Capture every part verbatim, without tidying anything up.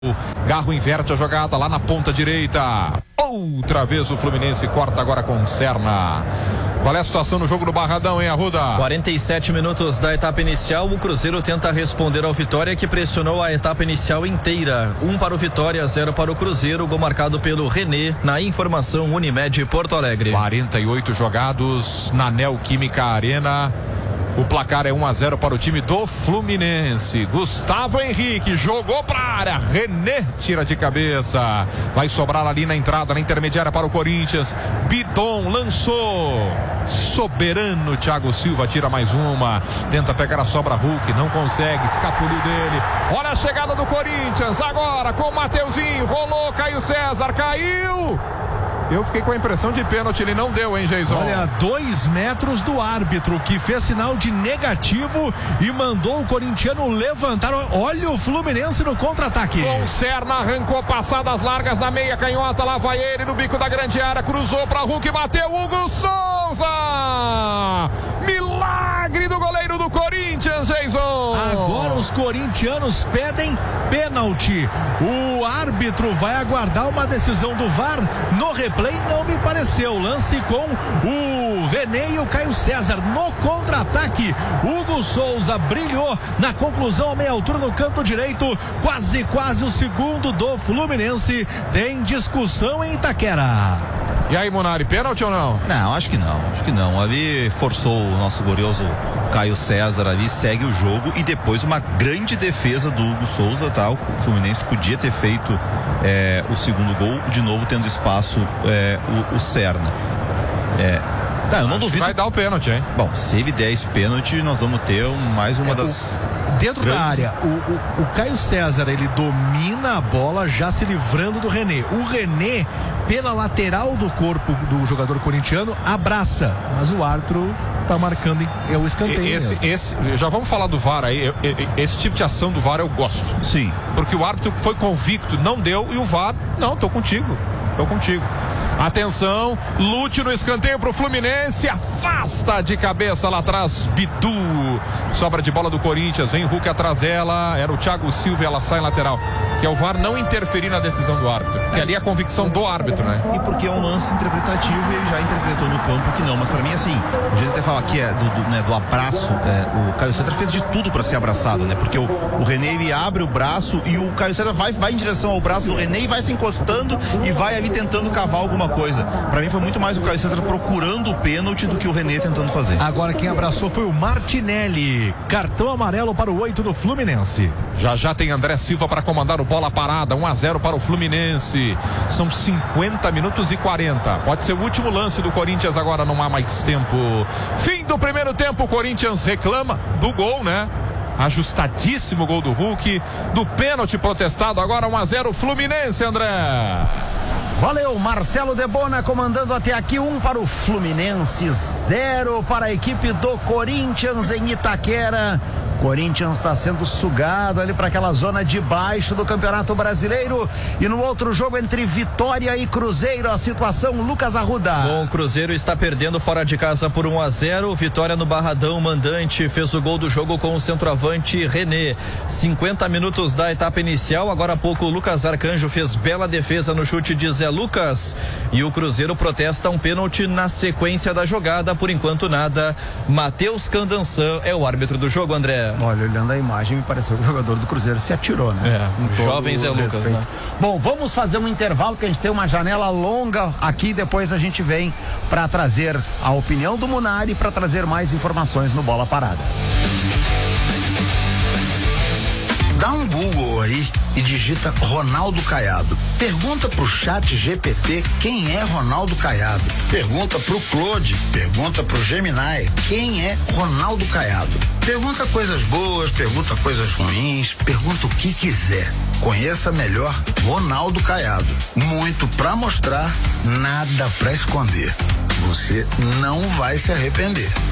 Garro inverte a jogada lá na ponta direita. Outra vez o Fluminense corta agora com Serna. Qual é a situação no jogo do Barradão, hein, Arruda? quarenta e sete minutos da etapa inicial. O Cruzeiro tenta responder ao Vitória, que pressionou a etapa inicial inteira. Um para o Vitória, zero para o Cruzeiro. Gol marcado pelo René, na informação Unimed Porto Alegre. quarenta e oito jogados na Neoquímica Arena. O placar é um a zero para o time do Fluminense. Gustavo Henrique jogou para a área. René tira de cabeça. Vai sobrar ali na entrada, na intermediária para o Corinthians. Bidon lançou. Soberano Thiago Silva tira mais uma. Tenta pegar a sobra Hulk, não consegue. Escapuliu dele. Olha a chegada do Corinthians. Agora com o Mateuzinho. Rolou, Caio César. Caiu. Eu fiquei com a impressão de pênalti, ele não deu, hein, Jason? Olha, dois metros do árbitro, que fez sinal de negativo e mandou o corintiano levantar. Olha o Fluminense no contra-ataque. Com Serna, arrancou passadas largas na meia canhota, lá vai ele no bico da grande área, cruzou para Hulk, bateu Hugo Souza! Milagre do goleiro do Corinthians, Jason! Agora os corintianos pedem pênalti. O árbitro vai aguardar uma decisão do V A R no replay. Não me pareceu. Lance com o René e o Caio César no contra-ataque. Hugo Souza brilhou na conclusão a meia altura no canto direito. Quase, quase o segundo do Fluminense. Tem discussão em Itaquera. E aí, Munari, pênalti ou não? Não, acho que não, acho que não. Ali forçou o nosso glorioso Caio César ali, segue o jogo e depois uma grande defesa do Hugo Souza, tá? O Fluminense podia ter feito é, o segundo gol, de novo tendo espaço é, o, o Serna. É, tá, eu não acho duvido. Que vai dar o pênalti, hein? Bom, se ele der esse pênalti, nós vamos ter mais uma é, das... O... Dentro grandes... da área, o, o, o Caio César, ele domina a bola já se livrando do René. O René, pela lateral do corpo do jogador corintiano, abraça, mas o árbitro tá marcando, é o escanteio. Esse, esse, já vamos falar do V A R aí. Eu, eu, esse tipo de ação do V A R eu gosto. Sim. Porque o árbitro foi convicto, não deu, e o V A R, não, tô contigo, tô contigo. Atenção, Lúcio no escanteio pro Fluminense, afasta de cabeça lá atrás, Bidu, sobra de bola do Corinthians, vem Hulk atrás dela, era o Thiago Silva e ela sai em lateral, que é o V A R não interferir na decisão do árbitro, que ali é a convicção do árbitro, né? E porque é um lance interpretativo e ele já interpretou no campo que não, mas pra mim assim, a gente até fala que é do, do, né, do abraço, é, o Caio César fez de tudo pra ser abraçado, né? Porque o, o René, ele abre o braço e o Caio César vai, vai em direção ao braço do René e vai se encostando e vai ali tentando cavar alguma coisa. Pra mim foi muito mais o Caio César procurando o pênalti do que o René tentando fazer. Agora quem abraçou foi o Martinelli. Cartão amarelo para o oito do Fluminense. Já já tem André Silva para comandar o bola parada, um a zero para o Fluminense. São cinquenta minutos e quarenta. Pode ser o último lance do Corinthians, agora não há mais tempo. Fim do primeiro tempo, o Corinthians reclama do gol, né? Ajustadíssimo gol do Hulk, do pênalti protestado, agora um a zero Fluminense, André. Valeu, Marcelo Debona comandando até aqui, um para o Fluminense, zero para a equipe do Corinthians em Itaquera. Corinthians está sendo sugado ali para aquela zona de baixo do Campeonato Brasileiro. E no outro jogo entre Vitória e Cruzeiro, a situação, Lucas Arruda. Bom, o Cruzeiro está perdendo fora de casa por um a zero. Vitória no Barradão, mandante, fez o gol do jogo com o centroavante René. cinquenta minutos da etapa inicial. Agora há pouco o Lucas Arcanjo fez bela defesa no chute de Zé Lucas. E o Cruzeiro protesta um pênalti na sequência da jogada. Por enquanto nada. Matheus Candançan é o árbitro do jogo, André. Olha, olhando a imagem, me pareceu que o jogador do Cruzeiro se atirou, né? É, jovem Zé Lucas, né? Bom, vamos fazer um intervalo, que a gente tem uma janela longa aqui, depois a gente vem para trazer a opinião do Munari, para trazer mais informações no Bola Parada. Dá um Google aí e digita Ronaldo Caiado. Pergunta pro chat G P T quem é Ronaldo Caiado. Pergunta pro Claude, pergunta pro Gemini quem é Ronaldo Caiado. Pergunta coisas boas, pergunta coisas ruins, pergunta o que quiser. Conheça melhor Ronaldo Caiado. Muito pra mostrar, nada pra esconder. Você não vai se arrepender.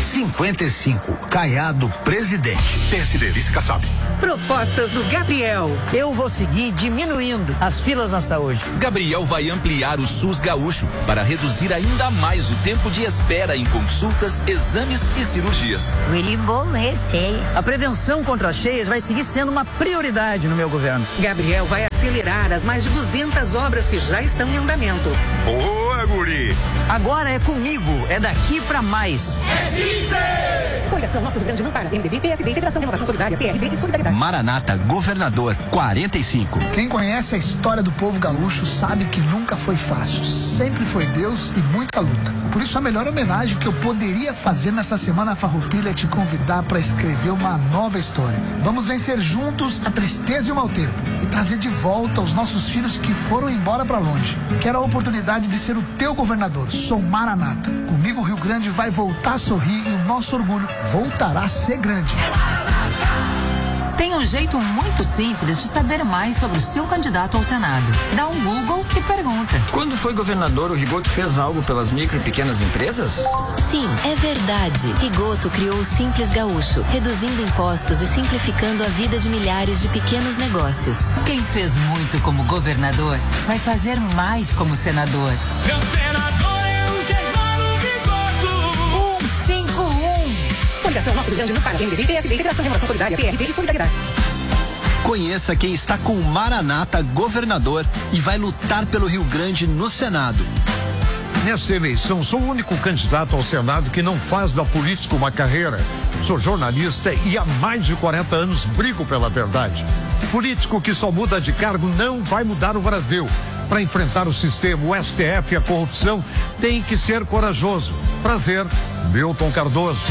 cinquenta e cinco. Caiado, presidente. P S D, vice Kassab. Propostas do Gabriel. Eu vou seguir diminuindo as filas na saúde. Gabriel vai ampliar o SUS gaúcho para reduzir ainda mais o tempo de espera em consultas, exames e cirurgias. William Bom, receia. A prevenção contra as cheias vai seguir sendo uma prioridade no meu governo. Gabriel vai acelerar as mais de duzentas obras que já estão em andamento. Boa, guri! Agora é comigo, é daqui pra mais. É Vice! Coligação Nosso Rio Grande não para. M D B, P S D, Federação de Renovação Solidária, P R D e Solidariedade. Maranata, governador, quarenta e cinco. Quem conhece a história do povo gaúcho sabe que nunca foi fácil. Sempre foi Deus e muita luta. Por isso, a melhor homenagem que eu poderia fazer nessa semana farroupilha é te convidar para escrever uma nova história. Vamos vencer juntos a tristeza e o mau tempo e trazer de volta os nossos filhos que foram embora para longe. Quero a oportunidade de ser o teu governador. Sou Maranata. Comigo o Rio Grande vai voltar a sorrir e o nosso orgulho voltará a ser grande. Tem um jeito muito simples de saber mais sobre o seu candidato ao Senado. Dá um Google e pergunta. Quando foi governador, o Rigoto fez algo pelas micro e pequenas empresas? Sim, é verdade. Rigoto criou o Simples Gaúcho, reduzindo impostos e simplificando a vida de milhares de pequenos negócios. Quem fez muito como governador, vai fazer mais como senador. Meu senador é o Germano Rigoto. cento e cinquenta e um. Coligação Nosso Rio Grande não para. M D B, P S D, Federação de Renovação Solidária, P R D e Solidariedade. Conheça quem está com Maranata governador e vai lutar pelo Rio Grande no Senado. Nessa eleição, sou o único candidato ao Senado que não faz da política uma carreira. Sou jornalista e há mais de quarenta anos brigo pela verdade. Político que só muda de cargo não vai mudar o Brasil. Para enfrentar o sistema, o S T F e a corrupção, tem que ser corajoso. Prazer, Milton Cardoso.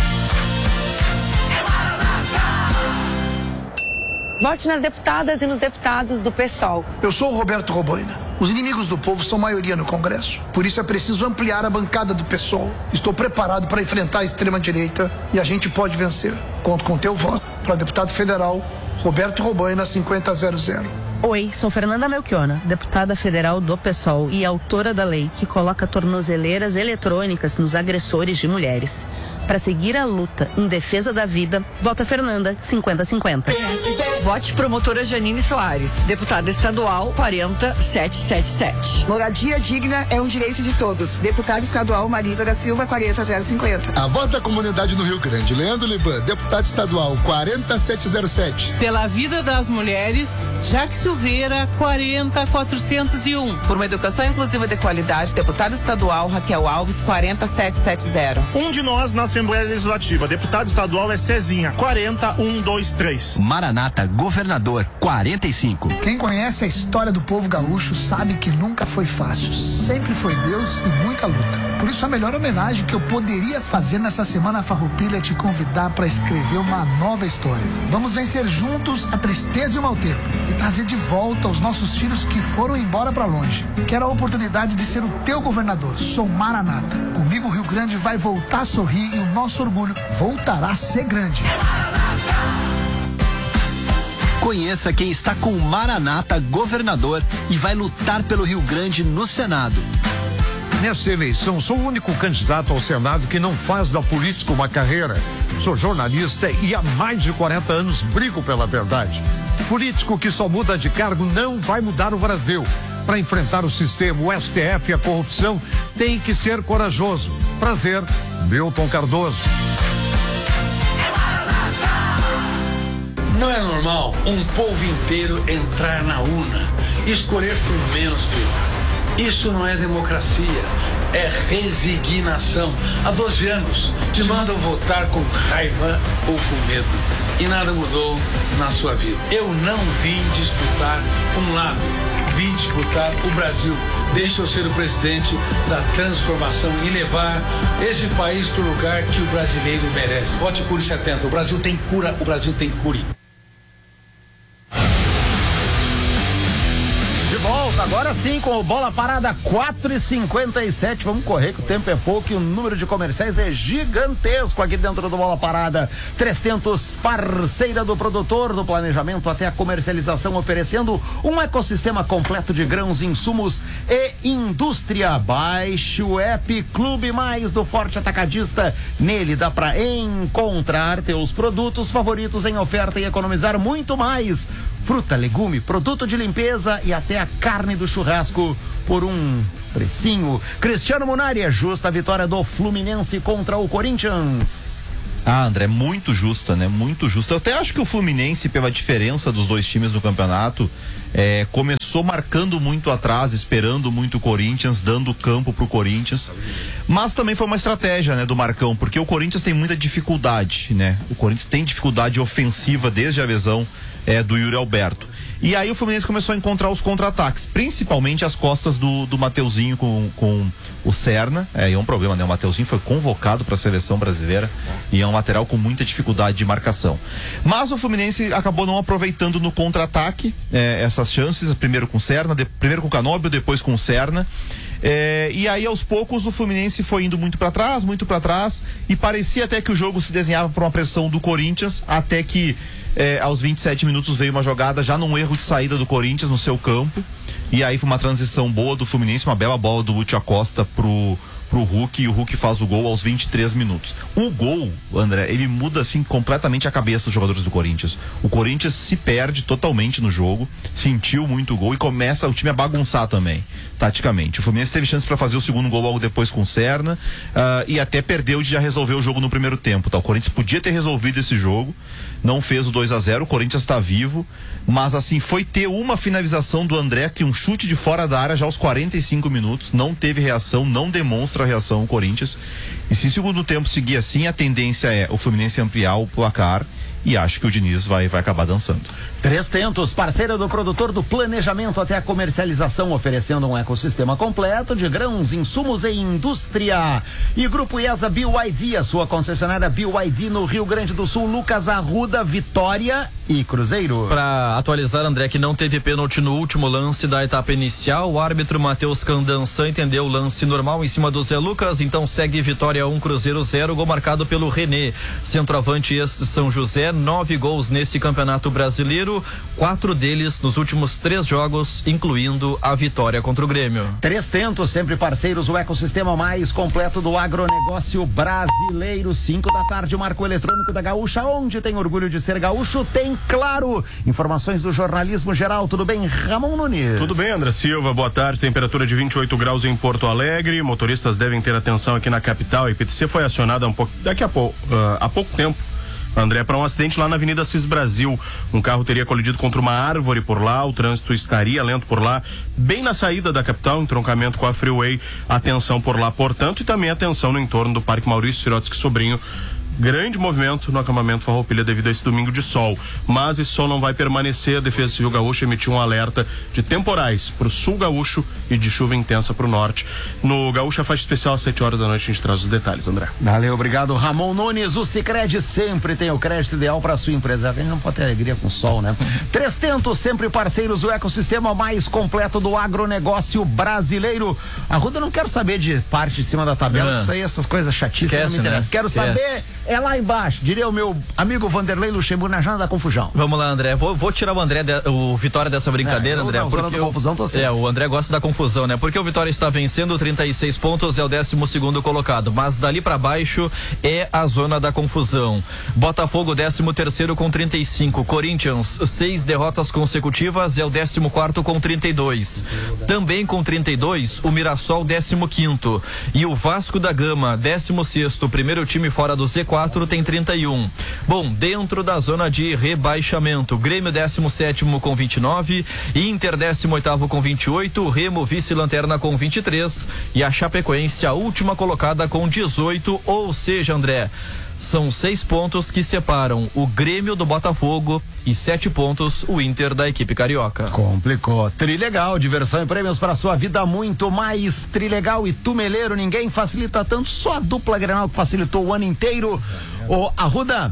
Vote nas deputadas e nos deputados do PSOL. Eu sou o Roberto Robaina. Os inimigos do povo são maioria no Congresso. Por isso é preciso ampliar a bancada do PSOL. Estou preparado para enfrentar a extrema-direita e a gente pode vencer. Conto com teu voto para deputado federal, Roberto Robaina, cinquenta zero zero. Oi, sou Fernanda Melchiona, deputada federal do PSOL e autora da lei que coloca tornozeleiras eletrônicas nos agressores de mulheres. Para seguir a luta em defesa da vida, vota Fernanda, cinquenta cinquenta. Vote promotora Janine Soares, deputada estadual quarenta setecentos e setenta e sete. Moradia digna é um direito de todos. Deputada estadual Marisa da Silva, quarenta zero cinquenta. A voz da comunidade no Rio Grande, Leandro Liban, deputado estadual quarenta setecentos e sete. Pela vida das mulheres, Jaque Silveira, quarenta quatrocentos e um. Por uma educação inclusiva de qualidade, deputada estadual Raquel Alves, quarenta setecentos e setenta. Um de nós na Assembleia Legislativa, deputado estadual é Cezinha, quarenta cento e vinte e três. Maranata, governador, quarenta e cinco. Quem conhece a história do povo gaúcho sabe que nunca foi fácil. Sempre foi Deus e muita luta. Por isso, a melhor homenagem que eu poderia fazer nessa semana farroupilha é te convidar para escrever uma nova história. Vamos vencer juntos a tristeza e o mau tempo e trazer de volta os nossos filhos que foram embora para longe. Quero a oportunidade de ser o teu governador. Sou Maranata. Comigo o Rio Grande vai voltar a sorrir e o nosso orgulho voltará a ser grande. Conheça quem está com Maranata governador e vai lutar pelo Rio Grande no Senado. Nessa eleição, sou o único candidato ao Senado que não faz da política uma carreira. Sou jornalista e há mais de quarenta anos brigo pela verdade. Político que só muda de cargo não vai mudar o Brasil. Para enfrentar o sistema, o S T F e a corrupção, tem que ser corajoso. Prazer, Milton Cardoso. Não é normal um povo inteiro entrar na urna e escolher por menos pior. Isso não é democracia, é resignação. Há doze anos te mandam votar com raiva ou com medo e nada mudou na sua vida. Eu não vim disputar um lado, vim disputar o Brasil. Deixa eu ser o presidente da transformação e levar esse país para o lugar que o brasileiro merece. Vote Curi setenta, o Brasil tem cura, o Brasil tem Curi. De volta Agora sim, com o Bola Parada quatro e cinquenta e sete, vamos correr que o tempo é pouco e o número de comerciais é gigantesco aqui dentro do Bola Parada. trezentos, parceira do produtor, do planejamento até a comercialização, oferecendo um ecossistema completo de grãos, insumos e indústria. Baixe o app Clube Mais do Forte Atacadista. Nele dá pra encontrar teus produtos favoritos em oferta e economizar muito mais. Fruta, legume, produto de limpeza e até a carne do churrasco por um precinho. Cristiano Munari, é justa a vitória do Fluminense contra o Corinthians. Ah, André, muito justa, né? Muito justa. Eu até acho que o Fluminense, pela diferença dos dois times no campeonato, é, começou marcando muito atrás, esperando muito o Corinthians, dando campo pro Corinthians. Mas também foi uma estratégia, né, do Marcão, porque o Corinthians tem muita dificuldade, né? O Corinthians tem dificuldade ofensiva desde a lesão é, do Yuri Alberto. E aí o Fluminense começou a encontrar os contra-ataques, principalmente as costas do, do Mateuzinho com, com o Serna. É, é um problema, né? O Mateuzinho foi convocado para a seleção brasileira e é um lateral com muita dificuldade de marcação. Mas o Fluminense acabou não aproveitando no contra-ataque é, essas chances, primeiro com o Serna, de, primeiro com o Canóbio, depois com o Serna. É, e aí aos poucos o Fluminense foi indo muito para trás, muito para trás, e parecia até que o jogo se desenhava por uma pressão do Corinthians, até que É, aos vinte e sete minutos veio uma jogada já num erro de saída do Corinthians no seu campo, e aí foi uma transição boa do Fluminense, uma bela bola do Lúcio Acosta pro pro Hulk, e o Hulk faz o gol aos vinte e três minutos. O gol, André, ele muda assim completamente a cabeça dos jogadores do Corinthians. O Corinthians se perde totalmente no jogo, sentiu muito o gol e começa o time a bagunçar também, taticamente. O Fluminense teve chance para fazer o segundo gol logo depois com o Serna, uh, e até perdeu de já resolver o jogo no primeiro tempo, tá? O Corinthians podia ter resolvido esse jogo, não fez o dois a zero, o Corinthians está vivo, mas assim, foi ter uma finalização do André, que um chute de fora da área já aos quarenta e cinco minutos, não teve reação, não demonstra a reação o Corinthians. E se o segundo tempo seguir assim, a tendência é o Fluminense ampliar o placar, e acho que o Diniz vai, vai acabar dançando. trezentos, parceira do produtor, do planejamento até a comercialização, oferecendo um ecossistema completo de grãos, insumos e indústria. E Grupo IESA B Y D, a sua concessionária B Y D no Rio Grande do Sul, Lucas Arruda, Vitória e Cruzeiro. Para atualizar, André, que não teve pênalti no último lance da etapa inicial, o árbitro Matheus Candançan entendeu o lance normal em cima do Zé Lucas, então segue Vitória um, Cruzeiro zero, gol marcado pelo René, centroavante ex-São José, nove gols nesse campeonato brasileiro, quatro deles nos últimos três jogos, incluindo a vitória contra o Grêmio. trezentos, sempre parceiros, o ecossistema mais completo do agronegócio brasileiro. Cinco da tarde, Marco Eletrônico da Gaúcha, onde tem orgulho de ser gaúcho, tem Claro. Informações do jornalismo geral, tudo bem, Ramon Nunes? Tudo bem, André Silva, boa tarde. Temperatura de vinte e oito graus em Porto Alegre. Motoristas devem ter atenção aqui na capital. A I P T C foi acionada um pouco, daqui a pouco, uh, há pouco tempo, André, para um acidente lá na Avenida Cis Brasil. Um carro teria colidido contra uma árvore por lá, o trânsito estaria lento por lá, bem na saída da capital, entroncamento com a Freeway. Atenção por lá, portanto, e também atenção no entorno do Parque Maurício Sirotsky Sobrinho. Grande movimento no acampamento Farroupilha devido a esse domingo de sol, mas esse sol não vai permanecer. A Defesa Civil Gaúcha emitiu um alerta de temporais para o sul gaúcho e de chuva intensa para o norte. No Gaúcha Faixa Especial às sete horas da noite a gente traz os detalhes, André. Valeu, obrigado, Ramon Nunes. O Sicredi sempre tem o crédito ideal para sua empresa. A gente não pode ter alegria com sol, né? trezentos, sempre parceiros, o ecossistema mais completo do agronegócio brasileiro. A Ruda não quero saber de parte de cima da tabela, Não. isso aí, essas coisas chatíssimas, Esquece, não me interessa. né? Quero Esquece. saber é lá embaixo, diria o meu amigo Vanderlei Luxemburgo na Jana da Confusão. Vamos lá, André. Vou, vou tirar o André, de, o Vitória dessa brincadeira, É, eu André. na zona Porque da confusão tô certo. É, o André gosta da confusão, né? Porque o Vitória está vencendo trinta e seis pontos, é o décimo segundo colocado. Mas dali pra baixo é a zona da confusão. Botafogo, décimo terceiro com trinta e cinco. Corinthians, seis derrotas consecutivas, é o décimo quarto com trinta e dois. Também com trinta e dois, o Mirassol, décimo quinto. E o Vasco da Gama, décimo sexto, primeiro time fora do Z quatro, tem trinta e um. Bom, dentro da zona de rebaixamento, Grêmio décimo sétimo com vinte e nove, Inter décimo oitavo com vinte e oito, Remo vice-lanterna com vinte e três e a Chapecoense a última colocada com dezoito, ou seja, André, são seis pontos que separam o Grêmio do Botafogo e sete pontos o Inter da equipe carioca. Complicou. Trilegal, diversão e prêmios para sua vida muito mais. Trilegal e Tumeleiro, ninguém facilita tanto, só a dupla Grenal que facilitou o ano inteiro. Ô, Arruda,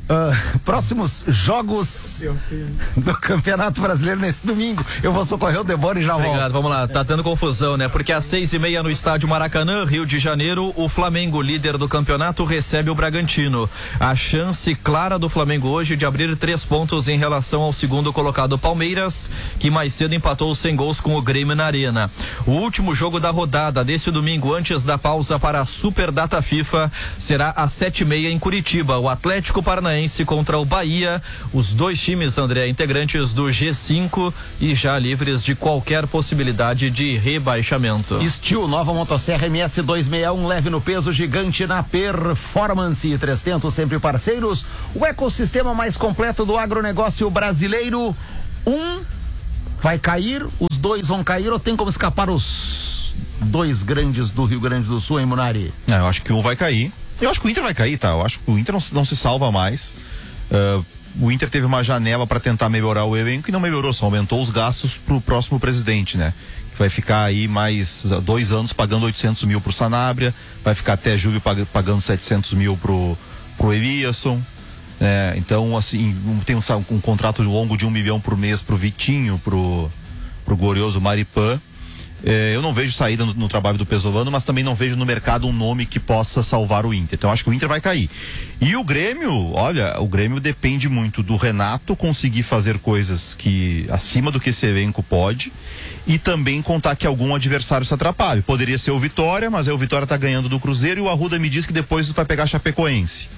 Uh, próximos jogos do Campeonato Brasileiro nesse domingo. Eu vou socorrer o Debora e já volto. Obrigado, vamos lá. Tá dando confusão, né? Porque às seis e meia no estádio Maracanã, Rio de Janeiro, o Flamengo, líder do campeonato, recebe o Bragantino. A chance clara do Flamengo hoje de abrir três pontos em relação ao segundo colocado Palmeiras, que mais cedo empatou sem gols com o Grêmio na Arena. O último jogo da rodada desse domingo, antes da pausa para a Super Data FIFA, será às sete e meia em Curitiba. O Atlético Paranaense contra o Bahia, os dois times, André, integrantes do G cinco e já livres de qualquer possibilidade de rebaixamento. Steel, nova motosserra M S duzentos e sessenta e um, leve no peso, gigante na performance. trezentos sempre parceiros, o ecossistema mais completo do agronegócio brasileiro. Um vai cair, os dois vão cair, ou tem como escapar os dois grandes do Rio Grande do Sul, hein, Munari? Não, eu acho que um vai cair. Eu acho que o Inter vai cair, tá? Eu acho que o Inter não, não se salva mais. Uh, o Inter teve uma janela para tentar melhorar o elenco e não melhorou, só aumentou os gastos pro próximo presidente, né? Que vai ficar aí mais dois anos pagando oitocentos mil pro Sanabria, vai ficar até julho pag pagando setecentos mil pro, pro Eliasson, né? Então, assim, tem um, um contrato longo de um milhão por mês pro Vitinho, pro, pro glorioso Maripan. É, eu não vejo saída no, no trabalho do Pesolano, mas também não vejo no mercado um nome que possa salvar o Inter. Então acho que o Inter vai cair. E o Grêmio, olha, o Grêmio depende muito do Renato conseguir fazer coisas que acima do que esse elenco pode e também contar que algum adversário se atrapalhe. Poderia ser o Vitória, mas aí o Vitória tá ganhando do Cruzeiro e o Arruda me diz que depois vai pegar a Chapecoense.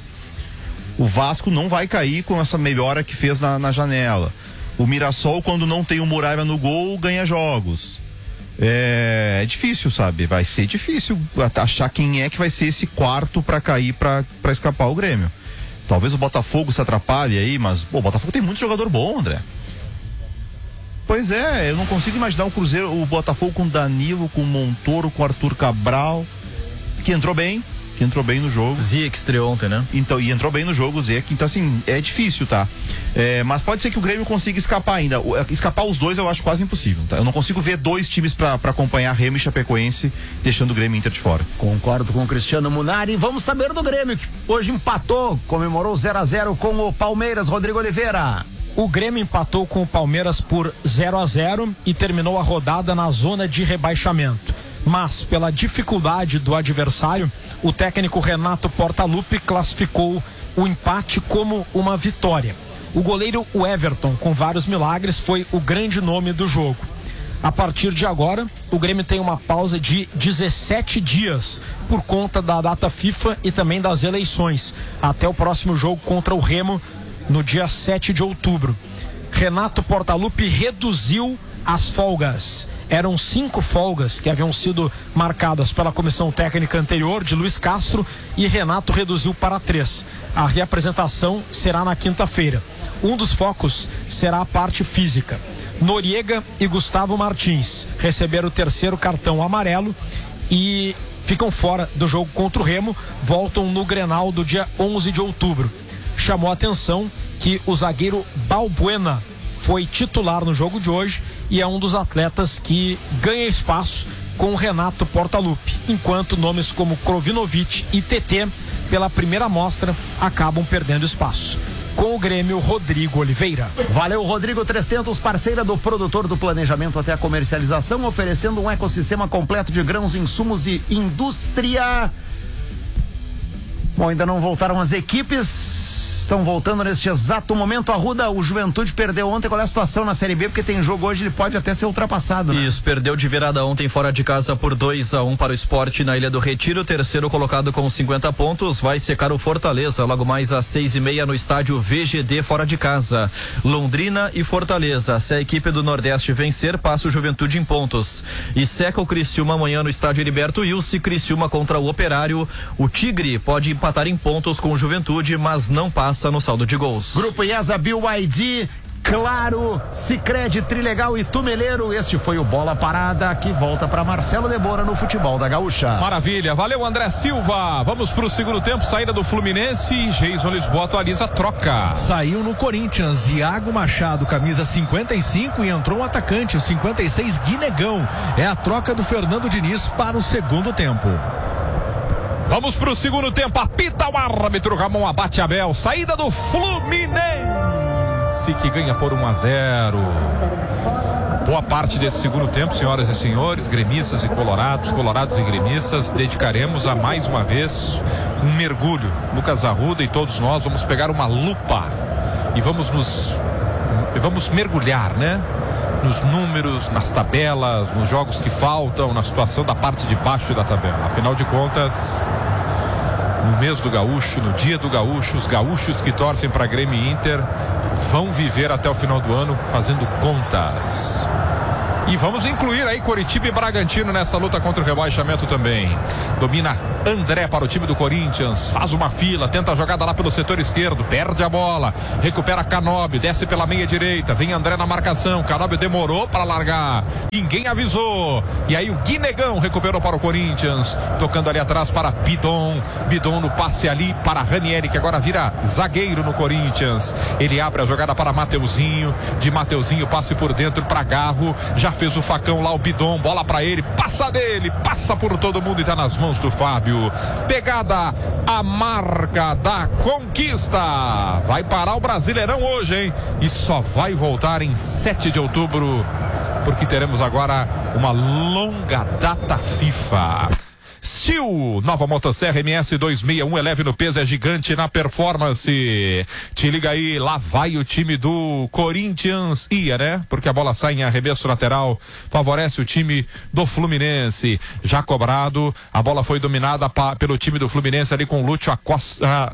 O Vasco não vai cair com essa melhora que fez na, na janela. O Mirassol, quando não tem o Muralha no gol, ganha jogos. É, é difícil, sabe? Vai ser difícil achar quem é que vai ser esse quarto pra cair, pra, pra escapar o Grêmio. Talvez o Botafogo se atrapalhe aí, mas pô, o Botafogo tem muito jogador bom, André. Pois é, eu não consigo imaginar o Cruzeiro, o Botafogo com Danilo, com Montoro, com Arthur Cabral, que entrou bem, que entrou bem no jogo. Zia que estreou ontem, né? Então, e entrou bem no jogo, Zia, então assim, é difícil, tá? É, mas pode ser que o Grêmio consiga escapar ainda. Escapar os dois eu acho quase impossível, tá? Eu não consigo ver dois times pra, pra acompanhar Remo e Chapecoense, deixando o Grêmio e Inter de fora. Concordo com o Cristiano Munari. Vamos saber do Grêmio, que hoje empatou, comemorou zero a zero com o Palmeiras. Rodrigo Oliveira. O Grêmio empatou com o Palmeiras por zero a zero e terminou a rodada na zona de rebaixamento. Mas, pela dificuldade do adversário, o técnico Renato Portaluppi classificou o empate como uma vitória. O goleiro Everton, com vários milagres, foi o grande nome do jogo. A partir de agora, o Grêmio tem uma pausa de dezessete dias por conta da data FIFA e também das eleições, até o próximo jogo contra o Remo no dia sete de outubro. Renato Portaluppi reduziu as folgas. Eram cinco folgas que haviam sido marcadas pela comissão técnica anterior de Luiz Castro e Renato reduziu para três. A reapresentação será na quinta-feira. Um dos focos será a parte física. Noriega e Gustavo Martins receberam o terceiro cartão amarelo e ficam fora do jogo contra o Remo, voltam no Grenal do dia onze de outubro. Chamou a atenção que o zagueiro Balbuena foi titular no jogo de hoje e é um dos atletas que ganha espaço com o Renato Portaluppi, enquanto nomes como Krovinovic e T T, pela primeira mostra, acabam perdendo espaço. Com o Grêmio, Rodrigo Oliveira. Valeu, Rodrigo. trezentos, parceira do produtor do planejamento até a comercialização, oferecendo um ecossistema completo de grãos, insumos e indústria. Bom, ainda não voltaram as equipes. Estão voltando neste exato momento. Arruda, o Juventude perdeu ontem. Qual é a situação na Série B? Porque tem jogo hoje, ele pode até ser ultrapassado, né? Isso, perdeu de virada ontem fora de casa por dois a um para o Sport na Ilha do Retiro. Terceiro colocado com cinquenta pontos. Vai secar o Fortaleza logo mais às seis e meia no estádio V G D fora de casa. Londrina e Fortaleza. Se a equipe do Nordeste vencer, passa o Juventude em pontos. E seca o Criciúma amanhã no estádio Heriberto Wilson. Criciúma contra o Operário. O Tigre pode empatar em pontos com o Juventude, mas não passa no saldo de gols. Grupo IESA, B Y D, Claro, Sicredi, Trilegal e Tumeleiro. Este foi o Bola Parada, que volta para Marcelo Debora no futebol da Gaúcha. Maravilha, valeu André Silva. Vamos para o segundo tempo, saída do Fluminense. Jason Lisboa atualiza a troca. Saiu no Corinthians Iago Machado, camisa cinquenta e cinco, e entrou um atacante, o cinquenta e seis, Guinegão. É a troca do Fernando Diniz para o segundo tempo. Vamos pro segundo tempo. Apita o árbitro Ramon Abate Abel. Saída do Fluminense, que ganha por um a zero. Boa parte desse segundo tempo, senhoras e senhores, gremistas e colorados, colorados e gremistas, dedicaremos a mais uma vez um mergulho. Lucas Arruda e todos nós vamos pegar uma lupa e vamos nos vamos mergulhar, né? Nos números, nas tabelas, nos jogos que faltam, na situação da parte de baixo da tabela. Afinal de contas, no mês do Gaúcho, no dia do Gaúcho, os gaúchos que torcem para Grêmio e Inter vão viver até o final do ano fazendo contas. E vamos incluir aí Coritiba e Bragantino nessa luta contra o rebaixamento também. Domina André para o time do Corinthians, faz uma fila, tenta a jogada lá pelo setor esquerdo, perde a bola, recupera Canóbio, desce pela meia direita, vem André na marcação, Canóbio demorou para largar, ninguém avisou, e aí o Guinegão recuperou para o Corinthians, tocando ali atrás para Bidon, Bidon no passe ali para Ranieri, que agora vira zagueiro no Corinthians, ele abre a jogada para Mateuzinho, de Mateuzinho passe por dentro para Garro, já fez o facão lá o Bidon, bola para ele, passa dele, passa por todo mundo e tá nas mãos do Fábio. Pegada a marca da conquista. Vai parar o Brasileirão hoje, hein? E só vai voltar em sete de outubro, porque teremos agora uma longa data FIFA. Steel, nova motosserra M S duzentos e sessenta e um, é leve no peso, é gigante na performance. Te liga aí, lá vai o time do Corinthians. Ia, né? Porque a bola sai em arremesso lateral, favorece o time do Fluminense. Já cobrado, a bola foi dominada pa, pelo time do Fluminense ali com o Lúcio Acosta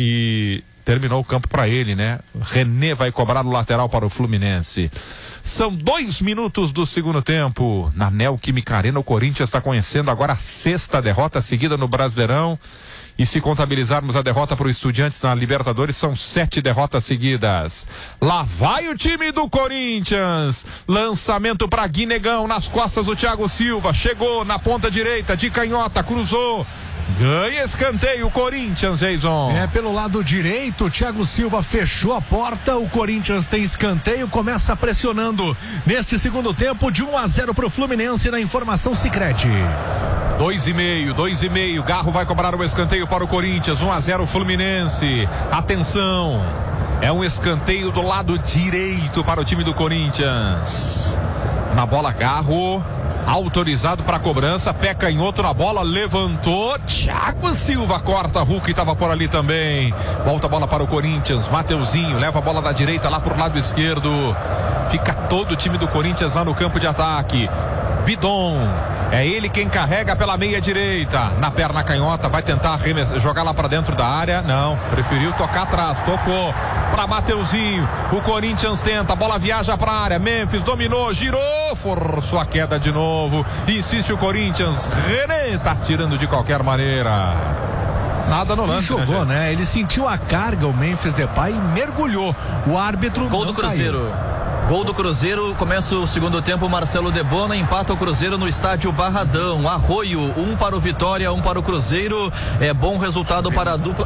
e terminou o campo para ele, né? René vai cobrar no lateral para o Fluminense. São dois minutos do segundo tempo. Na Neoquímica Arena, o Corinthians está conhecendo agora a sexta derrota seguida no Brasileirão. E se contabilizarmos a derrota para o Estudiantes na Libertadores, são sete derrotas seguidas. Lá vai o time do Corinthians. Lançamento para Guinegão nas costas do Thiago Silva. Chegou na ponta direita, de canhota, cruzou. Ganha escanteio o Corinthians, Jason. É, pelo lado direito, o Thiago Silva fechou a porta, o Corinthians tem escanteio, começa pressionando neste segundo tempo, de um a zero para o Fluminense na informação Sicredi. Dois e meio, dois e meio, Garro vai cobrar o escanteio para o Corinthians, um a zero Fluminense. Atenção, é um escanteio do lado direito para o time do Corinthians. Na bola, Garro, autorizado para cobrança, pé canhoto na bola, levantou, Thiago Silva corta, Hulk estava por ali também, volta a bola para o Corinthians, Mateuzinho leva a bola da direita lá por lado esquerdo, fica todo o time do Corinthians lá no campo de ataque. Bidon, é ele quem carrega pela meia direita, na perna canhota, vai tentar jogar lá para dentro da área, não, preferiu tocar atrás, tocou para Mateuzinho, o Corinthians tenta, a bola viaja para a área, Memphis dominou, girou, forçou a queda de novo, insiste o Corinthians, René tá tirando de qualquer maneira. Nada no lance, jogou, né, né? Ele sentiu a carga, o Memphis Depay, e mergulhou. O árbitro Gol do Cruzeiro. Caiu. Gol do Cruzeiro, começa o segundo tempo, Marcelo Debona empata o Cruzeiro no estádio Barradão. Arroio, um para o Vitória, um para o Cruzeiro. É bom resultado para a dupla.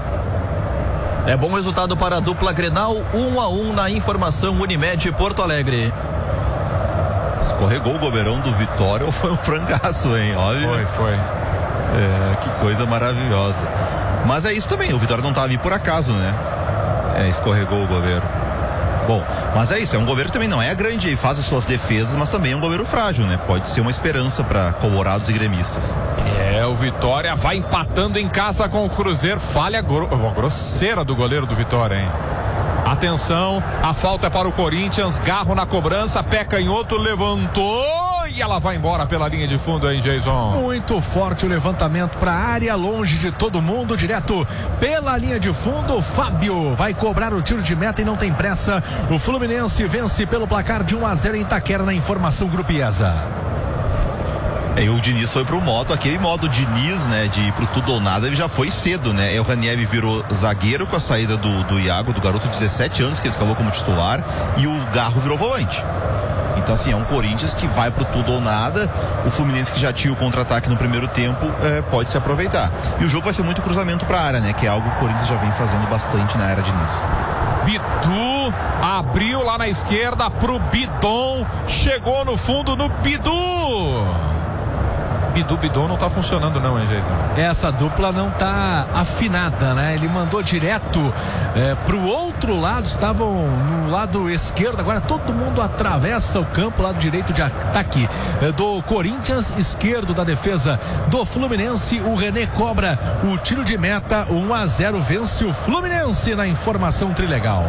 É bom resultado para a dupla Grenal, um a um na informação Unimed Porto Alegre. Escorregou o goleirão do Vitória ou foi um frangaço, hein? Olha. Foi, foi. É, que coisa maravilhosa. Mas é isso também, o Vitória não estava ali por acaso, né? É, escorregou o goleiro. Bom, mas é isso, é um goleiro que também não é grande e faz as suas defesas, mas também é um goleiro frágil, né? Pode ser uma esperança para colorados e gremistas. É, o Vitória vai empatando em casa com o Cruzeiro, falha gro... grosseira do goleiro do Vitória, hein? Atenção, a falta é para o Corinthians, Garro na cobrança, pé canhoto, levantou e ela vai embora pela linha de fundo, hein, Jason? Muito forte o levantamento para a área, longe de todo mundo, direto pela linha de fundo. Fábio vai cobrar o tiro de meta e não tem pressa. O Fluminense vence pelo placar de um a zero em Itaquera na informação Grupo IESA. É, e o Diniz foi pro modo, aquele modo Diniz, né, de ir pro tudo ou nada, ele já foi cedo, né? O Ranieri virou zagueiro com a saída do, do Iago, do garoto de dezessete anos, que ele escalou como titular, e o Garro virou volante. Então, assim, é um Corinthians que vai pro tudo ou nada. O Fluminense, que já tinha o contra-ataque no primeiro tempo, é, pode se aproveitar. E o jogo vai ser muito cruzamento pra área, né? Que é algo que o Corinthians já vem fazendo bastante na era Diniz. Bidu abriu lá na esquerda pro Bidon, chegou no fundo no Bidu. Bidu Bidon não tá funcionando não, hein, Jason? Essa dupla não tá afinada, né? Ele mandou direto é, pro outro lado, estavam no lado esquerdo, agora todo mundo atravessa o campo, lado direito de ataque é, do Corinthians, esquerdo da defesa do Fluminense. O René cobra o tiro de meta, um a zero, vence o Fluminense na informação trilegal.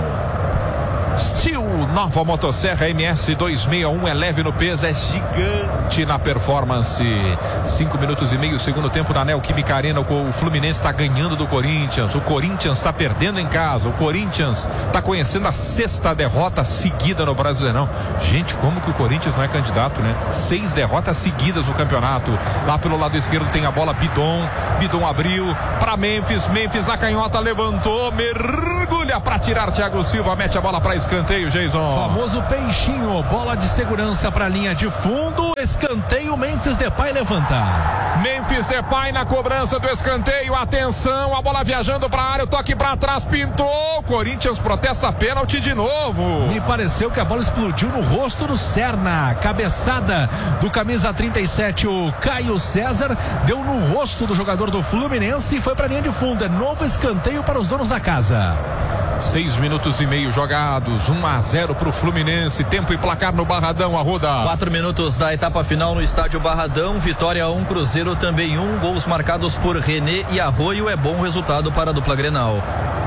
Steel, nova motosserra M S duzentos e sessenta e um, é leve no peso, é gigante na performance. Cinco minutos e meio, segundo tempo da Neoquímica Arena. O Fluminense está ganhando do Corinthians, o Corinthians está perdendo em casa, o Corinthians está conhecendo a sexta derrota seguida no Brasileirão. Gente, como que o Corinthians não é candidato, né? Seis derrotas seguidas no campeonato. Lá pelo lado esquerdo tem a bola Bidon, Bidon abriu para Memphis, Memphis na canhota, levantou, mergulha para tirar Thiago Silva, mete a bola para escanteio, Jason. Famoso peixinho, bola de segurança para a linha de fundo, escanteio, Memphis Depay levanta. Memphis Depay na cobrança do escanteio, atenção, a bola viajando para a área, o toque para trás, pintou, Corinthians protesta pênalti de novo. Me pareceu que a bola explodiu no rosto do Serna, cabeçada do camisa trinta e sete, o Caio César, deu no rosto do jogador do Fluminense e foi para a linha de fundo. É novo escanteio para os donos da casa. Seis minutos e meio jogados, um a zero pro Fluminense, tempo e placar no Barradão, Arruda. Quatro minutos da etapa final no estádio Barradão, Vitória um, Cruzeiro também um, gols marcados por René e Arroio, é bom resultado para a dupla Grenal.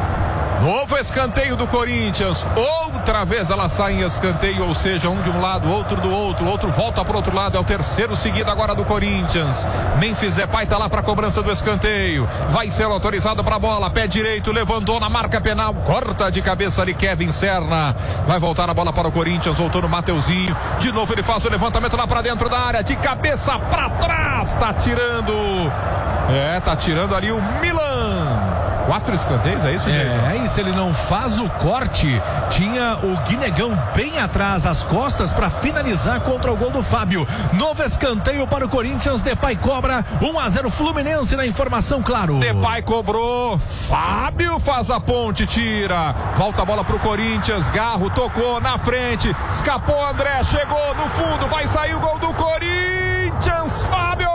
Novo escanteio do Corinthians, outra vez ela sai em escanteio, ou seja, um de um lado, outro do outro, outro volta para o outro lado, é o terceiro seguido agora do Corinthians. Memphis Depay tá lá para a cobrança do escanteio, vai ser autorizado para a bola, pé direito, levantou na marca penal, corta de cabeça ali Kevin Serna, vai voltar a bola para o Corinthians, voltou no Mateuzinho, de novo ele faz o levantamento lá para dentro da área, de cabeça para trás, tá tirando, é, tá tirando ali o Milan. Quatro escanteios, é isso, Jason? É, é isso, ele não faz o corte. Tinha o Guinegão bem atrás, as costas, para finalizar contra o gol do Fábio. Novo escanteio para o Corinthians, Depay cobra, um a zero Fluminense na informação, claro. Depay cobrou, Fábio faz a ponte, tira, volta a bola pro Corinthians, Garro tocou na frente, escapou André, chegou no fundo, vai sair o gol do Corinthians, Fábio!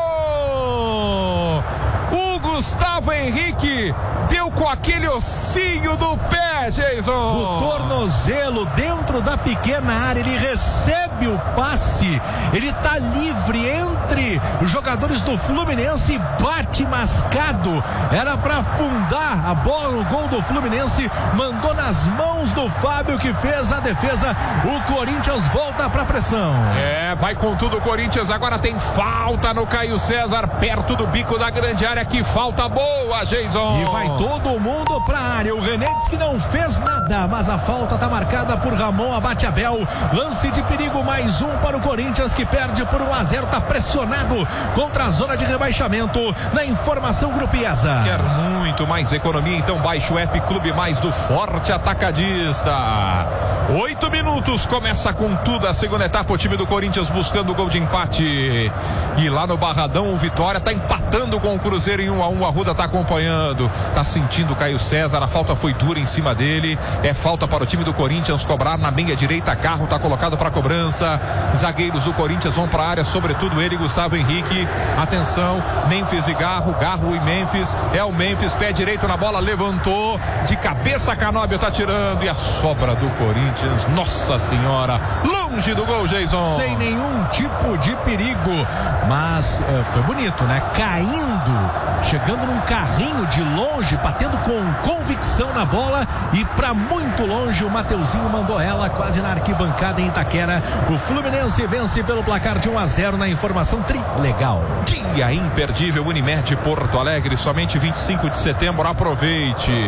O Gustavo Henrique deu com aquele ossinho do pé, Jason. Do tornozelo, dentro da pequena área, ele recebe o passe, ele tá livre entre os jogadores do Fluminense, bate mascado, era para afundar a bola no gol do Fluminense, mandou nas mãos do Fábio, que fez a defesa, o Corinthians volta pra pressão. É, vai com tudo o Corinthians, agora tem falta no Caio César, perto do bico da grande área, que falta boa, Jason. E vai todo mundo pra área, o René diz que não fez nada, mas a falta tá marcada por Ramon Abate-Abel, lance de perigo, mais um para o Corinthians, que perde por um a zero, tá pressionado contra a zona de rebaixamento, na informação Grupo IESA. Quer muito mais economia, então baixe o app Clube Mais do Forte Atacadista. Oito minutos, começa com tudo a segunda etapa, o time do Corinthians buscando o gol de empate, e lá no Barradão o Vitória tá empatando com o Cruzeiro em um a um, a Arruda tá acompanhando, tá sentindo o Caio César, a falta foi dura em cima dele, é falta para o time do Corinthians cobrar na meia direita, Carro tá colocado para cobrança, zagueiros do Corinthians vão para a área, sobretudo ele, Gustavo Henrique, atenção, Memphis e Garro, Garro e Memphis, é o Memphis, pé direito na bola, levantou, de cabeça Canóbio tá tirando, e a sobra do Corinthians, nossa senhora, longe do gol, Jason. Sem nenhum tipo de perigo, mas é, foi bonito, né? Caindo, chegando num carrinho de longe, batendo com convicção na bola e pra muito longe, o Mateuzinho mandou ela quase na arquibancada em Itaquera. O Fluminense vence pelo placar de um a zero na informação trilegal. Dia imperdível, Unimed Porto Alegre, somente vinte e cinco de setembro, aproveite.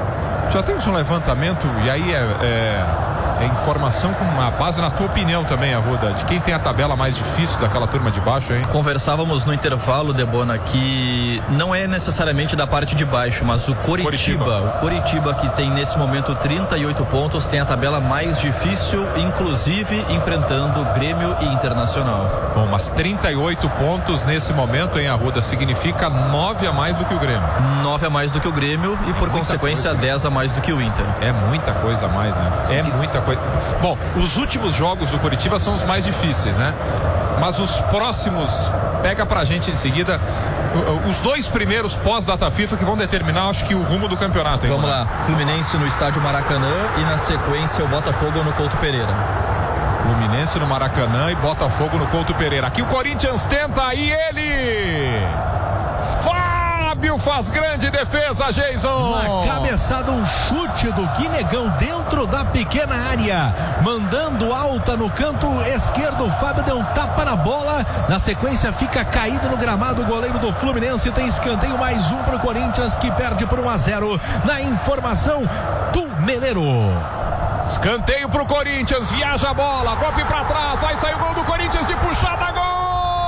Já temos um levantamento e aí é, é, é informação com uma base na tua opinião também, Arruda, de quem tem a tabela mais difícil daquela turma de baixo, hein? Conversávamos no intervalo, Debona, que não é necessariamente da parte de baixo, mas o Coritiba, Coritiba. o Coritiba, que tem nesse momento trinta e oito pontos, tem a tabela mais difícil, inclusive enfrentando Grêmio e Internacional. Bom, mas trinta e oito pontos nesse momento, hein, Arruda, significa nove a mais do que o Grêmio. nove a mais do que o Grêmio e, por consequência, dez a mais do que o Inter. É muita coisa a mais, né? É muita coisa. Bom, os últimos jogos do Coritiba são os mais difíceis, né? Mas os próximos, pega pra gente em seguida, os dois primeiros pós-data FIFA que vão determinar, acho que o rumo do campeonato. Hein, Vamos mano? lá, Fluminense no estádio Maracanã e na sequência o Botafogo no Couto Pereira. Fluminense no Maracanã e Botafogo no Couto Pereira. Aqui o Corinthians tenta e ele... Fábio faz grande defesa, Jason. Uma cabeçada, um chute do Guinegão dentro da pequena área, mandando alta no canto esquerdo. O Fábio deu um tapa na bola, na sequência fica caído no gramado. O goleiro do Fluminense tem escanteio, mais um para o Corinthians, que perde por um a zero. Na informação do Meleiro. Escanteio pro Corinthians, viaja a bola, golpe pra trás, vai sair o gol do Corinthians de puxada, gol!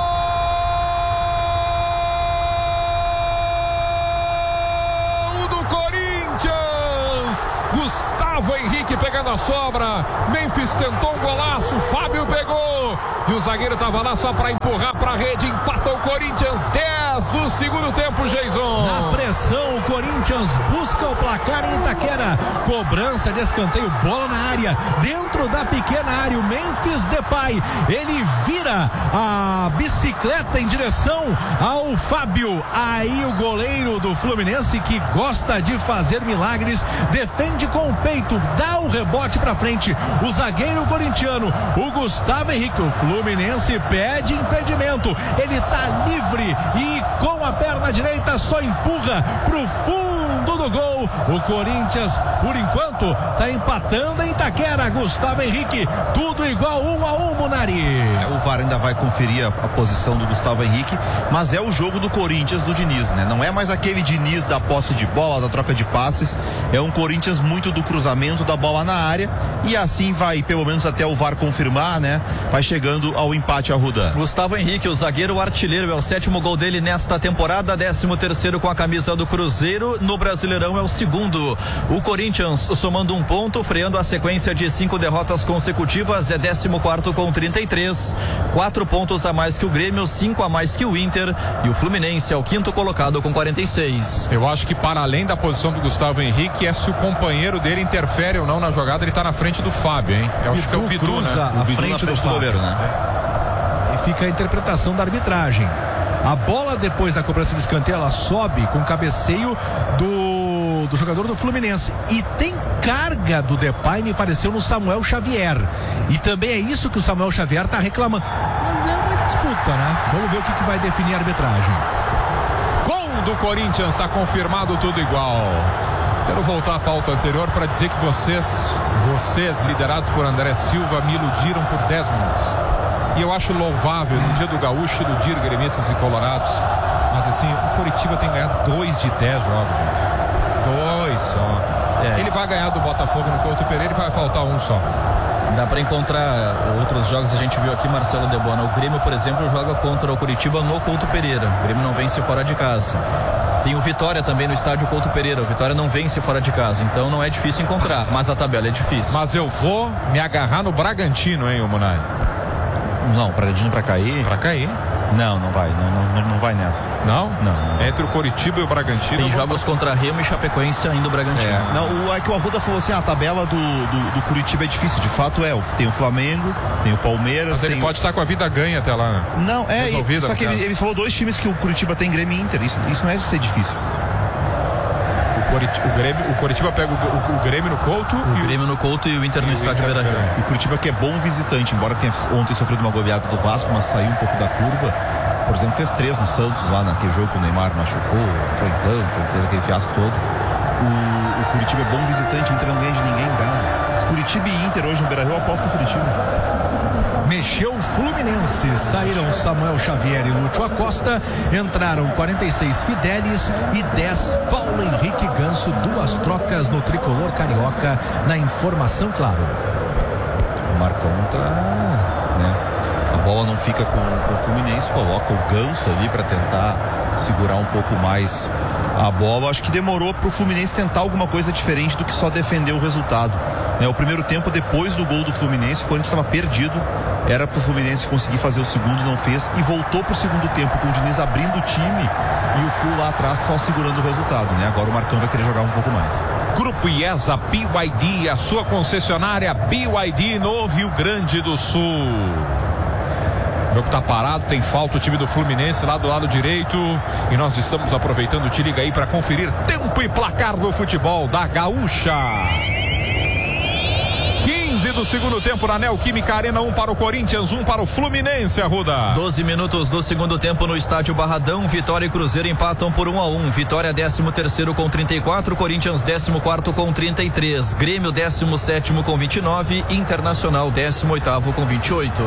Do Corinthians! Gustavo Henrique pegando a sobra, Memphis tentou um golaço, Fábio pegou e o zagueiro tava lá só para empurrar pra rede. Empata o Corinthians, dez do segundo tempo, Jason. Na pressão, o Corinthians busca o placar em Itaquera, cobrança de escanteio, bola na área, dentro da pequena área, o Memphis Depay, ele vira a bicicleta em direção ao Fábio, aí o goleiro do Fluminense, que gosta de fazer milagres, defende com o peito, dá o rebote pra frente, o zagueiro corintiano, o Gustavo Henrique. O Fluminense pede impedimento, ele tá livre e com a perna direita só empurra pro fundo do gol. O Corinthians, por enquanto, tá empatando em Itaquera. Gustavo Henrique, tudo igual, um a um, Munari. É, o V A R ainda vai conferir a, a posição do Gustavo Henrique, mas é o jogo do Corinthians do Diniz, né? Não é mais aquele Diniz da posse de bola, da troca de passes, é um Corinthians muito do cruzamento, da bola na área, e assim vai, pelo menos até o V A R confirmar, né? Vai chegando ao empate, Arruda. Gustavo Henrique, o zagueiro artilheiro, é o sétimo gol dele nesta temporada, décimo terceiro com a camisa do Cruzeiro, no Brasileirão é o segundo. O Corinthians somando um ponto, freando a sequência de cinco derrotas consecutivas, é décimo quarto com trinta e três, quatro pontos a mais que o Grêmio, cinco a mais que o Inter, e o Fluminense é o quinto colocado com quarenta e seis. Eu acho que para além da posição do Gustavo Henrique, é se o companheiro dele interfere ou não na jogada, ele tá na frente do Fábio, hein? Eu acho que é o Bidu, cruza né? a O Bidu frente, na frente do, do goleiro, né? E fica a interpretação da arbitragem. A bola, depois da cobrança de escanteio, ela sobe com cabeceio do, do jogador do Fluminense. E tem carga do Depay, me pareceu, no Samuel Xavier. E também é isso que o Samuel Xavier está reclamando. Mas é uma disputa, né? Vamos ver o que, que vai definir a arbitragem. Gol do Corinthians, está confirmado, tudo igual. Quero voltar à pauta anterior para dizer que vocês, vocês, liderados por André Silva, me iludiram por dez minutos. E eu acho louvável, no dia do Gaúcho, iludir gremistas e colorados. Mas assim, o Coritiba tem que ganhar dois de dez jogos, gente. Dois só. É. Ele vai ganhar do Botafogo no Couto Pereira e vai faltar um só. Dá para encontrar outros jogos, a gente viu aqui, Marcelo Debona. O Grêmio, por exemplo, joga contra o Coritiba no Couto Pereira. O Grêmio não vence fora de casa. Tem o Vitória também no estádio Couto Pereira. O Vitória não vence fora de casa, então não é difícil encontrar, mas a tabela é difícil. Mas eu vou me agarrar no Bragantino, hein, o Munari? Não, Bragantino pra cair? Pra cair. Não, não vai, não, não, não vai nessa. Não? Não. não. Entre o Coritiba e o Bragantino. Tem jogos vou... contra Remo e Chapecoense ainda o Bragantino. É, não, o, é que o Arruda falou assim, ah, a tabela do, do, do Curitiba é difícil, de fato é, tem o Flamengo, tem o Palmeiras. Mas ele tem pode estar com a vida ganha até lá, né? Não, é, Resolvida, só que ele, ele falou dois times que o Curitiba tem, Grêmio e Inter, isso, isso não é de ser difícil. O, Coritiba, o, Grêmio, o Coritiba pega o, o, o Grêmio no Couto. O e Grêmio o... no Couto e o Inter no estádio Beira-Rio. O Curitiba que é bom visitante, embora tenha ontem sofrido uma goleada do Vasco, mas saiu um pouco da curva. Por exemplo, fez três no Santos, lá naquele jogo que o Neymar machucou, entrou em campo, fez aquele fiasco todo. O, o Curitiba é bom visitante, o Inter não ganha de ninguém em casa. Se Curitiba e Inter hoje no Beira-Rio, eu aposto no Curitiba. Mexeu o Fluminense, saíram Samuel Xavier e Lúcio Acosta, entraram quarenta e seis Fidelis e dez Paulo Henrique Ganso, duas trocas no tricolor carioca, na informação, claro. O Marcão tá, né? A bola não fica com, com o Fluminense, coloca o Ganso ali para tentar segurar um pouco mais a bola. Acho que demorou pro Fluminense tentar alguma coisa diferente do que só defender o resultado. Né? O primeiro tempo, depois do gol do Fluminense, o Corinthians estava perdido, era pro Fluminense conseguir fazer o segundo, não fez, e voltou pro segundo tempo com o Diniz abrindo o time e o Flu lá atrás só segurando o resultado, né? Agora o Marcão vai querer jogar um pouco mais. Grupo IESA B Y D, a sua concessionária B Y D no Rio Grande do Sul. O jogo tá parado, tem falta o time do Fluminense lá do lado direito e nós estamos aproveitando, te liga aí para conferir tempo e placar do futebol da Gaúcha. quinze do segundo tempo na Neoquímica Arena, um para o Corinthians, um para o Fluminense, Arruda. doze minutos do segundo tempo no estádio Barradão, Vitória e Cruzeiro empatam por um a um. Vitória décimo terceiro com trinta e quatro, Corinthians décimo quarto com trinta e três, Grêmio décimo sétimo com vinte e nove, Internacional décimo oitavo com vinte e oito.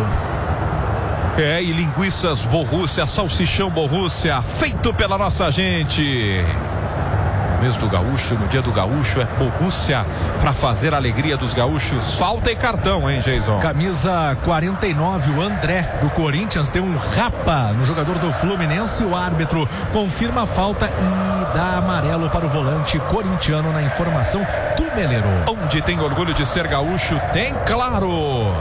É, e linguiças Borrússia, salsichão Borrússia, feito pela nossa gente. No mês do gaúcho, no dia do gaúcho, é Borrússia para fazer a alegria dos gaúchos. Falta e cartão, hein, Jason? Camisa quarenta e nove, o André do Corinthians deu um rapa no jogador do Fluminense. O árbitro confirma a falta e dá amarelo para o volante corintiano na informação do Meleiro. Onde tem orgulho de ser gaúcho, tem claro.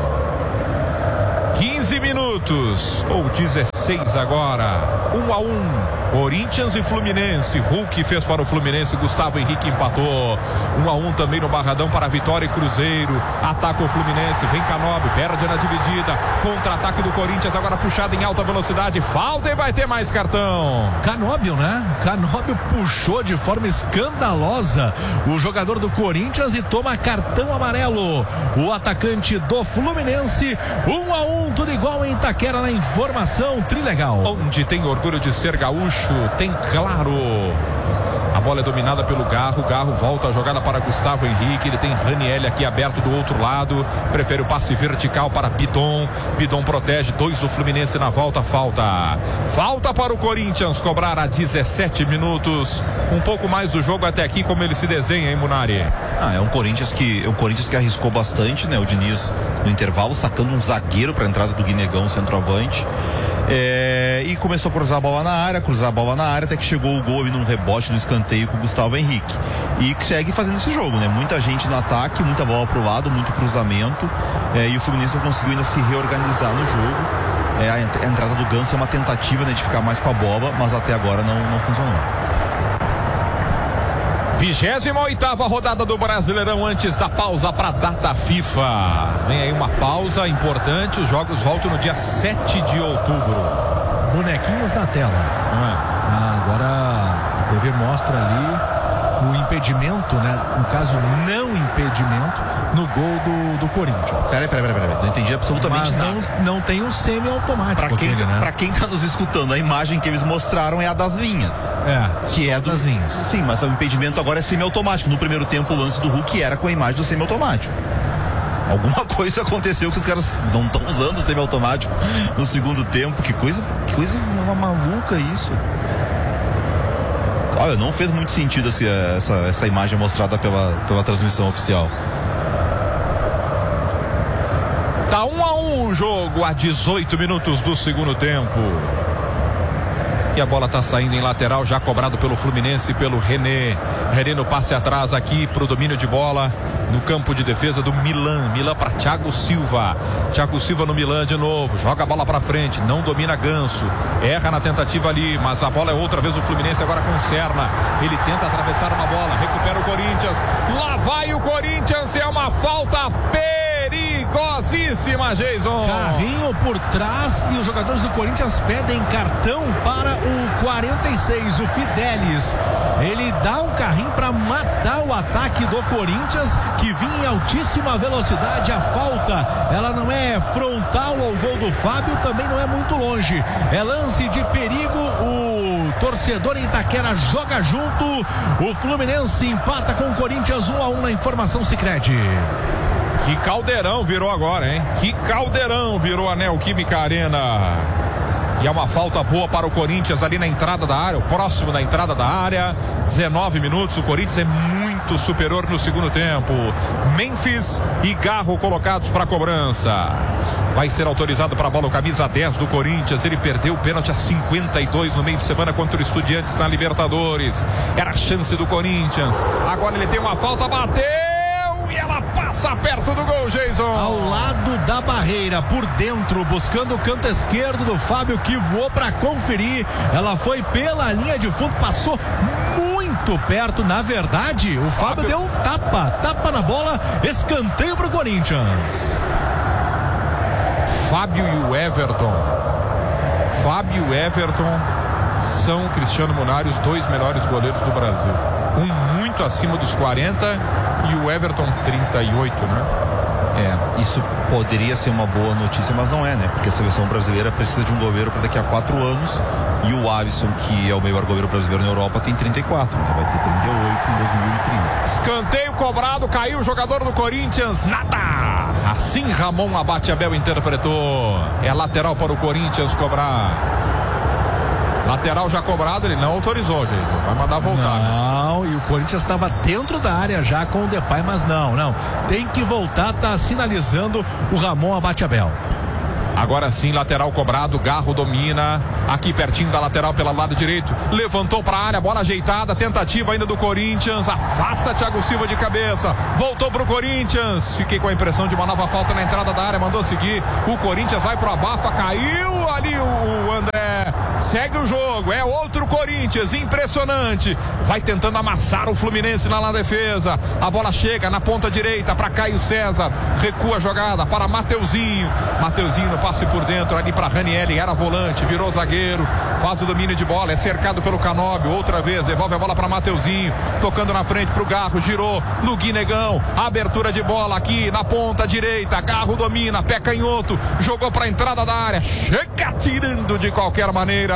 quinze minutos, ou dezesseis agora, um a um, Corinthians e Fluminense. Hulk fez para o Fluminense, Gustavo Henrique empatou. um a um também no Barradão para Vitória e Cruzeiro. Ataca o Fluminense, vem Canobi, perde na dividida, contra-ataque do Corinthians, agora puxado em alta velocidade, falta e vai ter mais cartão. Canóbio, né? Canóbio puxou de forma escandalosa o jogador do Corinthians e toma cartão amarelo. O atacante do Fluminense, um a um, tudo igual em Itaquera na informação Trilegal. Onde tem orgulho de ser gaúcho, tem claro. A bola é dominada pelo Garro, Garro volta a jogada para Gustavo Henrique, ele tem Raniel aqui aberto do outro lado, prefere o passe vertical para Bidon, Bidon protege, dois do Fluminense na volta, falta. Falta para o Corinthians cobrar a dezessete minutos, um pouco mais do jogo até aqui, como ele se desenha, hein, Munari? Ah, é um Corinthians que, é um Corinthians que arriscou bastante, né, o Diniz no intervalo, sacando um zagueiro para a entrada do Guinegão, centroavante. É, e começou a cruzar a bola na área, cruzar a bola na área, até que chegou o gol num rebote no escanteio com o Gustavo Henrique. E que segue fazendo esse jogo, né? Muita gente no ataque, muita bola pro lado, muito cruzamento. É, e o Fluminense não conseguiu ainda se reorganizar no jogo. É, a, a entrada do Ganso é uma tentativa, né, de ficar mais com a bola, mas até agora não, não funcionou. vigésima oitava rodada do Brasileirão, antes da pausa para a data FIFA. Vem aí uma pausa importante, os jogos voltam no dia sete de outubro. Bonequinhos na tela. Ah, agora a T V mostra ali o impedimento, né? No caso, não impedimento no gol do, do Corinthians. Peraí, peraí, peraí, não entendi absolutamente Mas nada. Não, não tem um semi-automático. Pra quem, aquele, né? pra quem tá nos escutando, a imagem que eles mostraram é a das linhas. É, que é do, das linhas. Sim, mas o impedimento agora é semi-automático. No primeiro tempo, o lance do Hulk era com a imagem do semi-automático. Alguma coisa aconteceu que os caras não estão usando o semi-automático no segundo tempo. Que coisa, que coisa maluca isso. Olha, não fez muito sentido assim, essa, essa imagem mostrada pela, pela transmissão oficial. Tá um a um o jogo a dezoito minutos do segundo tempo. E a bola tá saindo em lateral, já cobrado pelo Fluminense, pelo René. René no passe atrás aqui pro domínio de bola no campo de defesa do Milan. Milan para Thiago Silva. Thiago Silva no Milan de novo. Joga a bola para frente, não domina Ganso. Erra na tentativa ali, mas a bola é outra vez o Fluminense agora com Serna. Ele tenta atravessar uma bola, recupera o Corinthians. Lá vai o Corinthians, é uma falta perigosíssima, Jason. Carrinho por trás e os jogadores do Corinthians pedem cartão para o quarenta e seis, o Fidelis. Ele dá um carrinho para matar o ataque do Corinthians, que vinha em altíssima velocidade. A falta, ela não é frontal ao gol do Fábio, também não é muito longe. É lance de perigo, o torcedor em Itaquera joga junto. O Fluminense empata com o Corinthians um a um na informação Sicredi. Que caldeirão virou agora, hein? Que caldeirão virou a Neoquímica Arena. E é uma falta boa para o Corinthians ali na entrada da área, o próximo da entrada da área. dezenove minutos, o Corinthians é muito superior no segundo tempo. Memphis e Garro colocados para a cobrança. Vai ser autorizado para a bola o camisa dez do Corinthians. Ele perdeu o pênalti a cinquenta e dois no meio de semana contra o Estudiantes na Libertadores. Era a chance do Corinthians. Agora ele tem uma falta, bateu e ela passa perto do gol, Jason. Ao lado da barreira, por dentro, buscando o canto esquerdo do Fábio, que voou para conferir. Ela foi pela linha de fundo, passou muito perto. Na verdade, o Fábio, Fábio deu um tapa, tapa na bola, escanteio pro Corinthians. Fábio e o Everton. Fábio e o Everton são, Cristiano Munari, os dois melhores goleiros do Brasil. Um muito acima dos quarenta e o Everton trinta e oito, né? É, isso poderia ser uma boa notícia, mas não é, né? Porque a seleção brasileira precisa de um goleiro para daqui a quatro anos e o Alisson, que é o melhor goleiro brasileiro na Europa, tem trinta e quatro, né? Vai ter trinta e oito em dois mil e trinta. Escanteio cobrado, caiu o jogador do Corinthians, nada! Assim Ramon Abate-Abel interpretou. É lateral para o Corinthians cobrar. Lateral já cobrado, ele não autorizou, Jesus. Vai mandar voltar. Não, né? E o Corinthians estava dentro da área já com o Depay, mas não, não. Tem que voltar, tá sinalizando o Ramon Abate-Abel. Agora sim, lateral cobrado, Garro domina, aqui pertinho da lateral pelo lado direito, levantou para a área, bola ajeitada, tentativa ainda do Corinthians, afasta Thiago Silva de cabeça, voltou pro Corinthians, fiquei com a impressão de uma nova falta na entrada da área, mandou seguir, o Corinthians vai pro abafa, caiu ali o André, segue o jogo, é outro Corinthians, impressionante, vai tentando amassar o Fluminense lá na defesa, a bola chega na ponta direita para Caio César, recua a jogada para Mateuzinho, Mateuzinho no passe por dentro ali para Ranieri, era volante, virou zagueiro, faz o domínio de bola, é cercado pelo Canóbio, outra vez, devolve a bola para Mateuzinho, tocando na frente pro Garro, girou no Guinegão, abertura de bola aqui na ponta direita, Garro domina, pé canhoto, jogou para a entrada da área, chega tirando de qualquer maneira,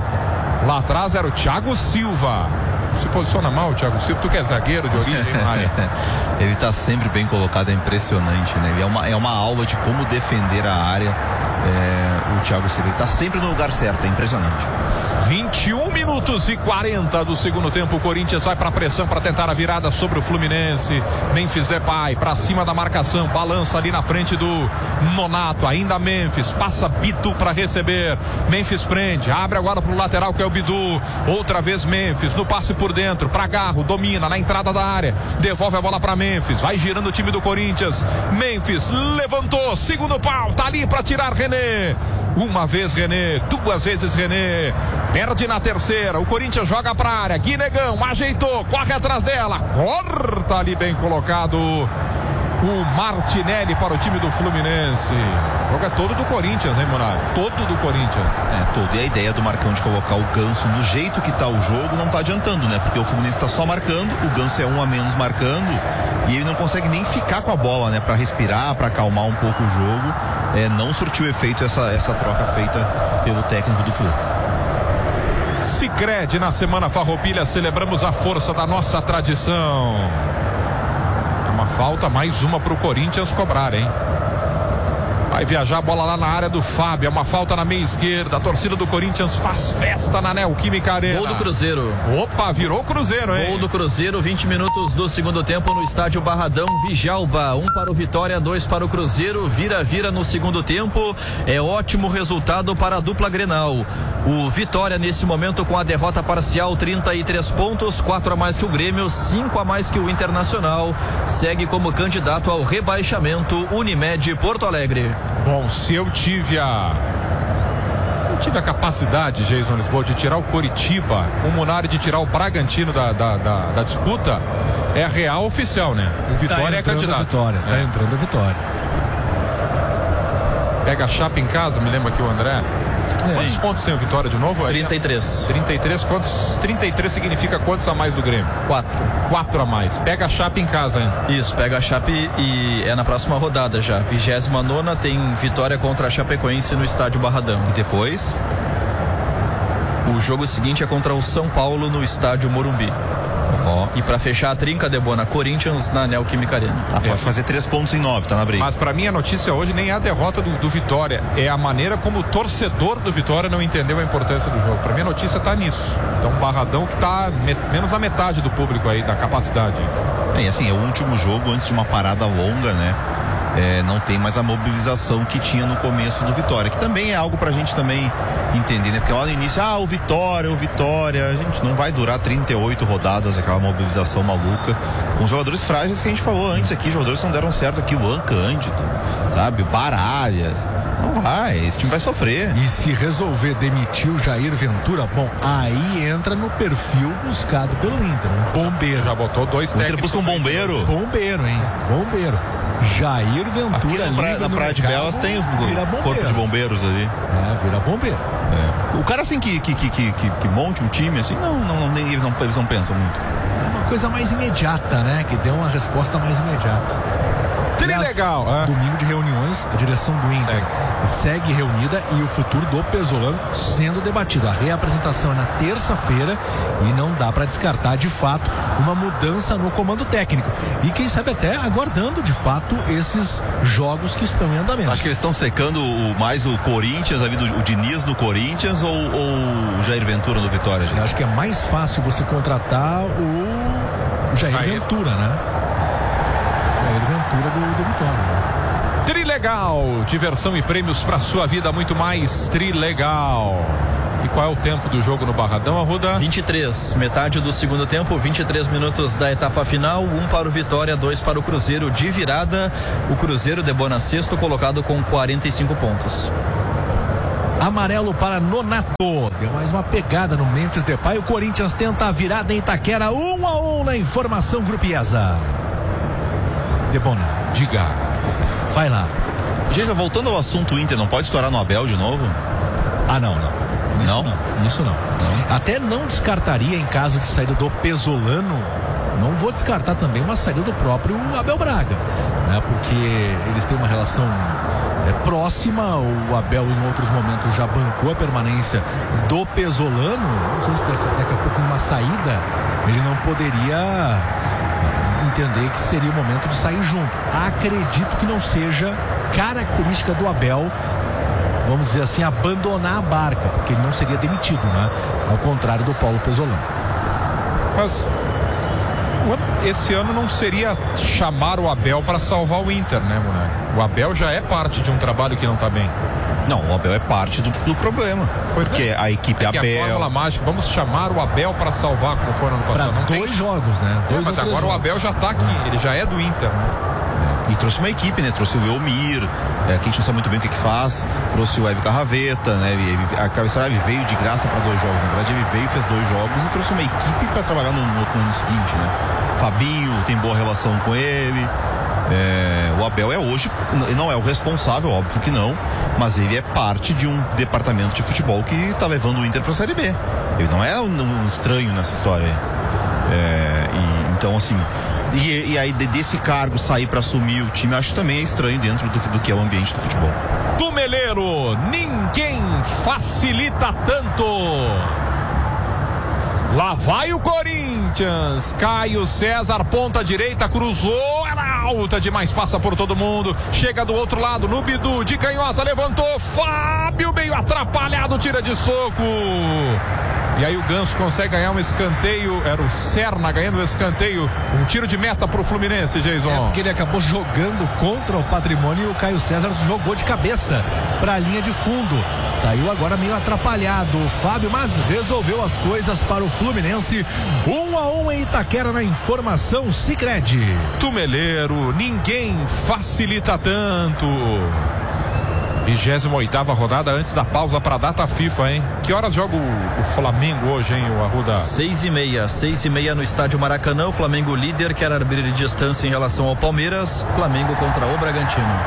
lá atrás era o Thiago Silva. Se posiciona mal o Thiago Silva, tu que é zagueiro de origem, Mário. Ele está sempre bem colocado, é impressionante, né? Ele é uma, é uma aula de como defender a área, é, o Thiago Silva. Ele está sempre no lugar certo, é impressionante. vinte e um minutos e quarenta do segundo tempo, o Corinthians vai para a pressão para tentar a virada sobre o Fluminense. Memphis Depay para cima da marcação, balança ali na frente do Nonato, ainda Memphis, passa Bidu para receber, Memphis prende, abre agora pro lateral que é o Bidu, outra vez Memphis, no passe por dentro, para Garro, domina na entrada da área, devolve a bola para Memphis, vai girando o time do Corinthians, Memphis levantou, segundo pau, tá ali para tirar René, uma vez René, duas vezes René, perde na terceira, o Corinthians joga pra área, Guinegão ajeitou, corre atrás dela, corta ali bem colocado o Martinelli para o time do Fluminense. O jogo é todo do Corinthians, hein, Munari? Todo do Corinthians. É, todo. E a ideia do Marcão de colocar o Ganso no jeito que tá o jogo não tá adiantando, né? Porque o Fluminense tá só marcando, o Ganso é um a menos marcando e ele não consegue nem ficar com a bola, né? Pra respirar, pra acalmar um pouco o jogo. É, não surtiu efeito essa, essa troca feita pelo técnico do Flu. Sicredi, na Semana Farroupilha celebramos a força da nossa tradição. Uma falta, mais uma pro Corinthians cobrar, hein? Vai viajar a bola lá na área do Fábio, é uma falta na meia esquerda, a torcida do Corinthians faz festa na Neoquímica Arena. Gol do Cruzeiro. Opa, virou Cruzeiro, hein? Gol do Cruzeiro, vinte minutos do segundo tempo no estádio Barradão Vijalba, um para o Vitória, dois para o Cruzeiro, vira-vira no segundo tempo, é ótimo resultado para a dupla Grenal. O Vitória nesse momento com a derrota parcial, trinta e três pontos, quatro a mais que o Grêmio, cinco a mais que o Internacional, segue como candidato ao rebaixamento Unimed Porto Alegre. Bom, se eu tive a eu tive a capacidade, Jason Lisboa, de tirar o Coritiba, o Munari de tirar o Bragantino da, da, da, da disputa, é real oficial, né? O Vitória tá é candidato. Vitória, é. Tá entrando a Vitória. Pega a chapa em casa, me lembra aqui o André. Sim. Quantos pontos tem o Vitória de novo? trinta e três. trinta e três, quantos? trinta e três significa quantos a mais do Grêmio? quatro. quatro a mais. Pega a chapa em casa, hein? Isso, pega a Chape e é na próxima rodada já. vigésima nona tem Vitória contra a Chapecoense no estádio Barradão. E depois? O jogo seguinte é contra o São Paulo no estádio Morumbi. Oh. E pra fechar a trinca, Debona, Corinthians na Neoquímica Arena. Ah, pode fazer três pontos em nove, tá na briga. Mas pra mim a notícia hoje nem é a derrota do, do Vitória, é a maneira como o torcedor do Vitória não entendeu a importância do jogo. Pra mim a notícia tá nisso. Então um Barradão que tá me, menos da metade do público aí, da capacidade. É, assim, é o último jogo antes de uma parada longa, né? é, não tem mais a mobilização que tinha no começo do Vitória, que também é algo pra gente também entender, né? Porque lá no início, ah, o Vitória, o Vitória, a gente não vai durar trinta e oito rodadas, aquela mobilização maluca, com jogadores frágeis que a gente falou antes aqui, jogadores que não deram certo aqui, o Anca Cândido, sabe, o Baralhas, não vai, esse time vai sofrer. E se resolver demitir o Jair Ventura, bom, aí entra no perfil buscado pelo Inter, um bombeiro. Já botou dois técnicos. O Inter busca um bombeiro? Bombeiro, hein, bombeiro. Jair Ventura. Aqui na praia, na praia de Belas tem os corpo de bombeiros ali. É, vira bombeiro. É. O cara assim que, que, que, que, que monte um time assim, não, não, não, eles, não eles não pensam muito. É uma coisa mais imediata, né? Que dê uma resposta mais imediata. Trilegal. Ah. Domingo de reuniões, a direção do Inter segue. segue reunida e o futuro do Pesolano sendo debatido. A reapresentação é na terça-feira e não dá para descartar de fato uma mudança no comando técnico. E quem sabe até aguardando de fato esses jogos que estão em andamento. Acho que eles estão secando o, mais o Corinthians, a vida, o Diniz no Corinthians ou, ou o Jair Ventura no Vitória, gente? Eu acho que é mais fácil você contratar o, o Jair, Jair Ventura, né? Jair Ventura do, do Vitória. Trilegal, diversão e prêmios para sua vida, muito mais Trilegal. E qual é o tempo do jogo no Barradão, Arruda? vinte e três, metade do segundo tempo, vinte e três minutos da etapa final, um para o Vitória, dois para o Cruzeiro de virada. O Cruzeiro debona sexto, colocado com quarenta e cinco pontos. Amarelo para Nonato. Deu mais uma pegada no Memphis Depay. O Corinthians tenta a virada em Itaquera, um a um na informação Grupo IESA. Debona, diga. Vai lá. Gente, voltando ao assunto Inter, não pode estourar no Abel de novo? Ah, não, não. Isso não? não? Isso não. não. Até não descartaria em caso de saída do Pesolano. Não vou descartar também uma saída do próprio Abel Braga, né? Porque eles têm uma relação é, próxima. O Abel em outros momentos já bancou a permanência do Pesolano. Não sei se daqui, daqui a pouco numa saída ele não poderia entender que seria o momento de sair junto. Acredito que não seja característica do Abel, vamos dizer assim, abandonar a barca, porque ele não seria demitido, né? Ao contrário do Paulo Pesolano. Mas esse ano não seria chamar o Abel para salvar o Inter, né, moleque? O Abel já é parte de um trabalho que não está bem. Não, o Abel é parte do, do problema. Pois porque é. a equipe é Abel. A fórmula mágica, vamos chamar o Abel para salvar, como foi no ano passado. Pra não dois tem... jogos, né? Dois é, mas agora jogos. o Abel já está aqui, ele já é do Inter, né? E trouxe uma equipe, né? Trouxe o Elmir, é, que a gente não sabe muito bem o que que faz. Trouxe o Hélio Carraveta, né? Ele, a Cabeçarave veio de graça para dois jogos. Na verdade, ele veio, fez dois jogos e trouxe uma equipe para trabalhar no, no, no ano seguinte, né? Fabinho tem boa relação com ele. É, o Abel é hoje, não é o responsável, óbvio que não, mas ele é parte de um departamento de futebol que está levando o Inter para a Série B. Ele não é um, um estranho nessa história. É, e, então, assim, e, e aí desse cargo sair para assumir o time, acho que também é estranho dentro do, do que é o ambiente do futebol. Tumeleiro, ninguém facilita tanto. Lá vai o Corinthians. Caio César, ponta direita, cruzou, era alta demais, passa por todo mundo. Chega do outro lado, no Bidu, de canhota, levantou. Fábio, meio atrapalhado, tira de soco. E aí o Ganso consegue ganhar um escanteio. Era o Serna ganhando o escanteio. Um tiro de meta pro Fluminense, Jason. É porque ele acabou jogando contra o Patrimônio e o Caio César jogou de cabeça para a linha de fundo. Saiu agora meio atrapalhado o Fábio, mas resolveu as coisas para o Fluminense. Um a um em Itaquera na informação Sicredi. Tumeleiro, ninguém facilita tanto. vigésima oitava rodada antes da pausa para a data FIFA, hein? Que horas joga o, o Flamengo hoje, hein, o Arruda? Seis e meia, seis e meia no estádio Maracanã. O Flamengo líder quer abrir distância em relação ao Palmeiras. Flamengo contra o Bragantino.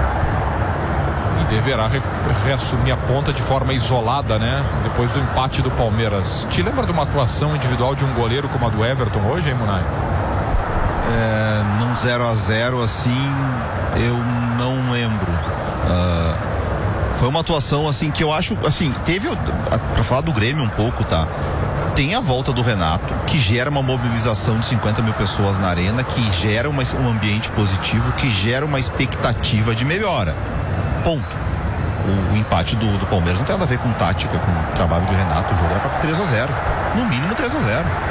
E deverá re, reassumir a ponta de forma isolada, né? Depois do empate do Palmeiras. Te lembra de uma atuação individual de um goleiro como a do Everton hoje, hein, Munay? É, num zero a zero assim, eu não lembro. Uh, foi uma atuação assim que eu acho, assim, teve, pra falar do Grêmio um pouco, tá? Tem a volta do Renato, que gera uma mobilização de cinquenta mil pessoas na arena, que gera uma, um ambiente positivo, que gera uma expectativa de melhora. Ponto. O, o empate do, do Palmeiras não tem nada a ver com tática, com o trabalho de Renato. O jogo era para três a zero. No mínimo três a zero.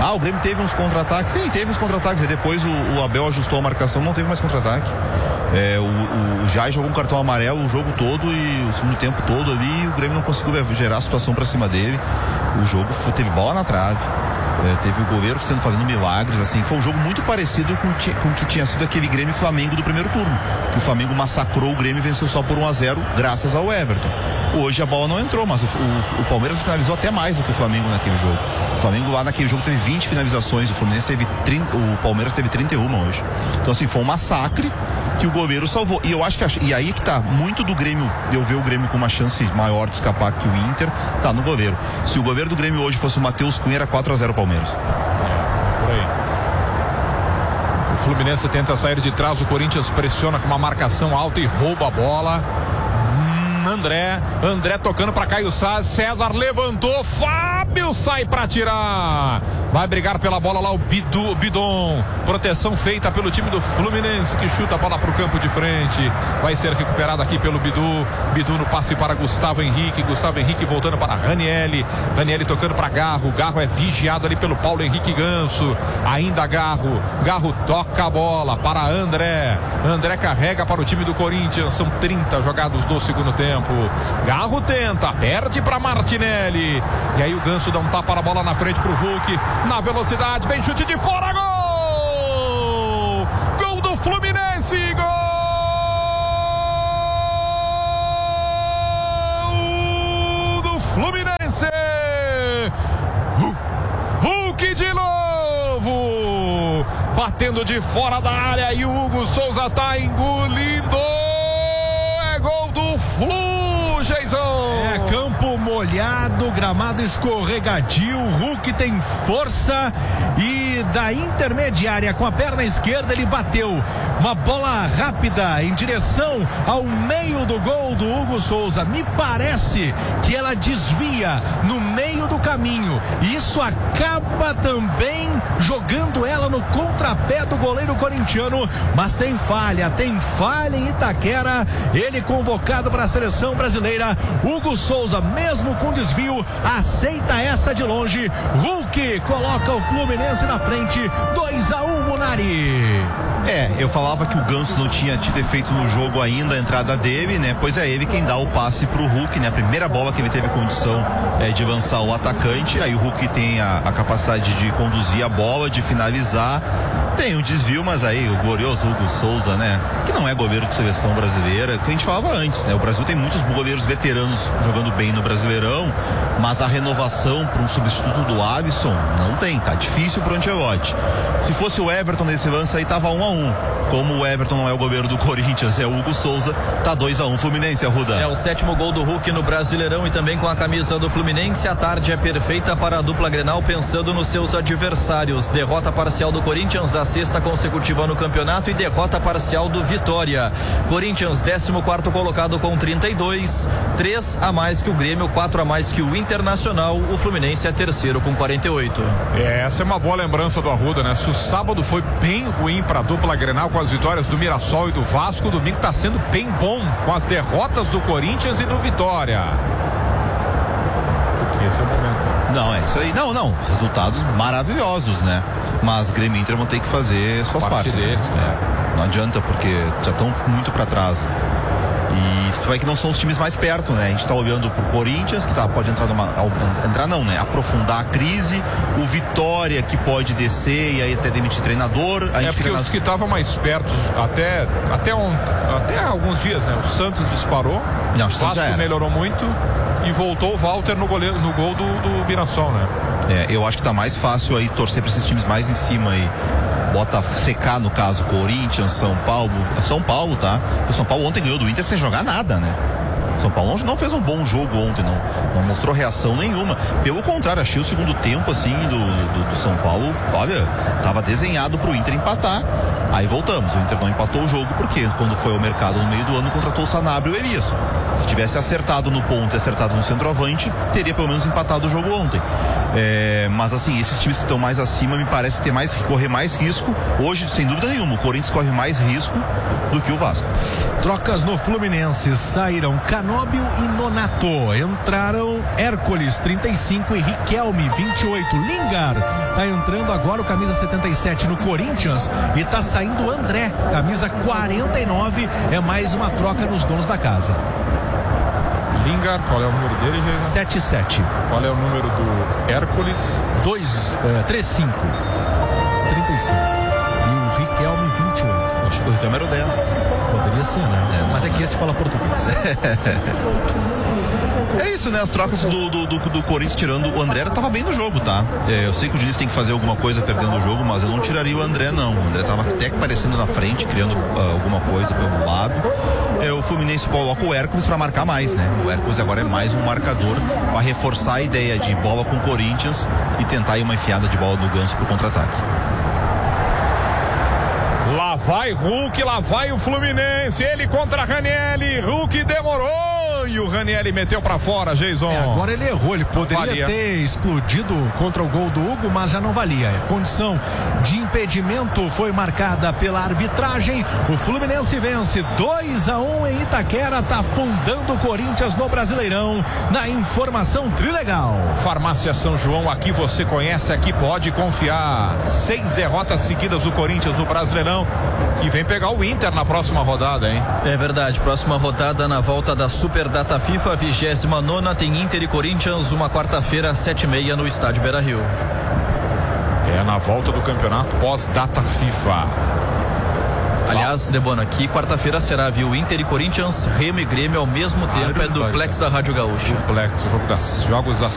Ah, o Grêmio teve uns contra-ataques. Sim, teve uns contra-ataques. E depois o, o Abel ajustou a marcação, não teve mais contra-ataque. É, o, o Jai jogou um cartão amarelo o jogo todo e o segundo tempo todo ali, o Grêmio não conseguiu gerar a situação pra cima dele. O jogo foi, teve bola na trave. É, teve o goleiro sendo fazendo milagres, assim, foi um jogo muito parecido com o que tinha sido aquele Grêmio Flamengo do primeiro turno, que o Flamengo massacrou o Grêmio e venceu só por um a zero graças ao Everton. Hoje a bola não entrou, mas o, o, o Palmeiras finalizou até mais do que o Flamengo naquele jogo. O Flamengo lá naquele jogo teve vinte finalizações, o Fluminense teve trinta, o Palmeiras teve trinta e uma hoje. Então assim, foi um massacre que o goleiro salvou. E eu acho que, e aí que tá, muito do Grêmio, de eu ver o Grêmio com uma chance maior de escapar que o Inter, tá no goleiro. Se o goleiro do Grêmio hoje fosse o Matheus Cunha, era quatro a zero Palmeiras. É, por aí. O Fluminense tenta sair de trás, o Corinthians pressiona com uma marcação alta e rouba a bola. Hum, André, André tocando para Caio Sá, César levantou, Fábio sai para tirar. Vai brigar pela bola lá o Bidu, Bidon. Proteção feita pelo time do Fluminense, que chuta a bola para o campo de frente. Vai ser recuperado aqui pelo Bidu. Bidu no passe para Gustavo Henrique. Gustavo Henrique voltando para Ranielli. Ranielli tocando para Garro. Garro é vigiado ali pelo Paulo Henrique Ganso. Ainda Garro. Garro toca a bola para André. André carrega para o time do Corinthians. São trinta jogados do segundo tempo. Garro tenta, perde para Martinelli. E aí o Ganso dá um tapa na bola na frente para o Hulk. Na velocidade, vem chute de fora, gol! Gol do Fluminense, gol do Fluminense! Hulk de novo! Batendo de fora da área e o Hugo Souza tá engolindo! É gol do Flu, Jason! É campo molhado, gramado escorregadio, o Hulk tem força e da intermediária com a perna esquerda ele bateu uma bola rápida em direção ao meio do gol do Hugo Souza. Me parece que ela desvia no meio do caminho e isso acaba também jogando ela no contrapé do goleiro corintiano, mas tem falha, tem falha em Itaquera. Ele convocado para a seleção brasileira, Hugo Souza, mesmo com desvio, aceita essa de longe. Hulk coloca o Fluminense na frente, dois a um, Munari. É, eu falava que o Ganso não tinha tido efeito no jogo ainda, a entrada dele, né? Pois é ele quem dá o passe pro Hulk, né? A primeira bola que ele teve condição é, de avançar o atacante, aí o Hulk tem a, a capacidade de conduzir a bola, de finalizar. Tem um desvio, mas aí o glorioso Hugo Souza, né? Que não é goleiro de seleção brasileira, que a gente falava antes, né? O Brasil tem muitos goleiros veteranos jogando bem no Brasileirão, mas a renovação para um substituto do Alisson não tem, tá difícil pro Ancelotti. Se fosse o Everton nesse lance aí, tava um a um. Como o Everton não é o goleiro do Corinthians, é o Hugo Souza, tá dois a um Fluminense, Arruda. É o sétimo gol do Hulk no Brasileirão e também com a camisa do Fluminense. A tarde é perfeita para a dupla Grenal, pensando nos seus adversários. Derrota parcial do Corinthians, a sexta consecutiva no campeonato, e derrota parcial do Vitória. Corinthians, décimo quarto colocado com trinta e dois, três a mais que o Grêmio, quatro a mais que o Internacional. O Fluminense é terceiro com quarenta e oito. É, essa é uma boa lembrança do Arruda, né? Se o sábado foi bem ruim para a dupla Grenal com as vitórias do Mirassol e do Vasco, o domingo está sendo bem bom com as derrotas do Corinthians e do Vitória. Porque esse é o momento. Não, é isso aí. Não, não. Resultados maravilhosos, né? Mas Grêmio e Inter vão ter que fazer suas Parte partes. deles, né? É. Não adianta, porque já estão muito para trás. E isso vai que não são os times mais perto, né? A gente tá olhando pro Corinthians, que tá, pode entrar numa. Entrar não, né? Aprofundar a crise. O Vitória, que pode descer e aí até demitir treinador. A é gente porque fica os nas... que estavam mais perto, até, até, ontem, até alguns dias, né? O Santos disparou. Não, o Vasco melhorou muito. E voltou o Walter no, goleiro, no gol do, do Mirassol, né? É, eu acho que tá mais fácil aí torcer pra esses times mais em cima aí. Bota secar, no caso, Corinthians, São Paulo. São Paulo, tá? O São Paulo ontem ganhou do Inter sem jogar nada, né? São Paulo não fez um bom jogo ontem, não, não mostrou reação nenhuma. Pelo contrário, achei o segundo tempo, assim, do, do, do São Paulo, olha, tava desenhado pro Inter empatar. Aí voltamos, o Inter não empatou o jogo, porque quando foi ao mercado no meio do ano, contratou o Sanabria e o Eliasson. Se tivesse acertado no ponto e acertado no centroavante, teria pelo menos empatado o jogo ontem. É, mas assim, esses times que estão mais acima me parece ter mais, correr mais risco. Hoje, sem dúvida nenhuma, o Corinthians corre mais risco do que o Vasco. Trocas no Fluminense, saíram Canóbio e Nonato, entraram Hércules trinta e cinco e Riquelme vinte e oito. Lingar tá entrando agora o camisa setenta e sete no Corinthians e tá saindo André, camisa quarenta e nove, é mais uma troca nos donos da casa. Lingard, qual é o número dele, Jason? sete sete. Qual é o número do Hércules? dois, trinta e cinco. trinta e cinco. E o Riquelme vinte e oito. Acho que o Riquelme era o dez. Poderia ser, né? É, mas é que esse fala português. É isso, né? As trocas do, do, do, do Corinthians tirando o André, tava bem no jogo, tá? É, eu sei que o Diniz tem que fazer alguma coisa perdendo o jogo, mas eu não tiraria o André, não. O André tava até aparecendo na frente, criando uh, alguma coisa pelo lado. É, o Fluminense coloca o Hércules pra marcar mais, né? O Hércules agora é mais um marcador pra reforçar a ideia de bola com o Corinthians e tentar ir uma enfiada de bola do Ganso pro contra-ataque. Lá vai Hulk, lá vai o Fluminense, ele contra Ranieri, Hulk demorou e o Ranieri meteu pra fora, Jason. É, agora ele errou, ele poderia valia. ter explodido contra o gol do Hugo, mas já não valia. A condição de impedimento foi marcada pela arbitragem. O Fluminense vence dois a um em Itaquera, tá afundando o Corinthians no Brasileirão. Na informação Trilegal. Farmácia São João, aqui você conhece, aqui pode confiar. Seis derrotas seguidas do Corinthians no Brasileirão, que vem pegar o Inter na próxima rodada, hein? É verdade, próxima rodada na volta da Super Data FIFA, vigésima nona, tem Inter e Corinthians, uma quarta-feira, sete e meia no estádio Beira-Rio. É na volta do campeonato pós-Data FIFA. Aliás, Debona, aqui quarta-feira será, viu? Inter e Corinthians, Remo e Grêmio ao mesmo tempo, ah, é duplex da Rádio Gaúcha. Duplex, o jogo das, jogos das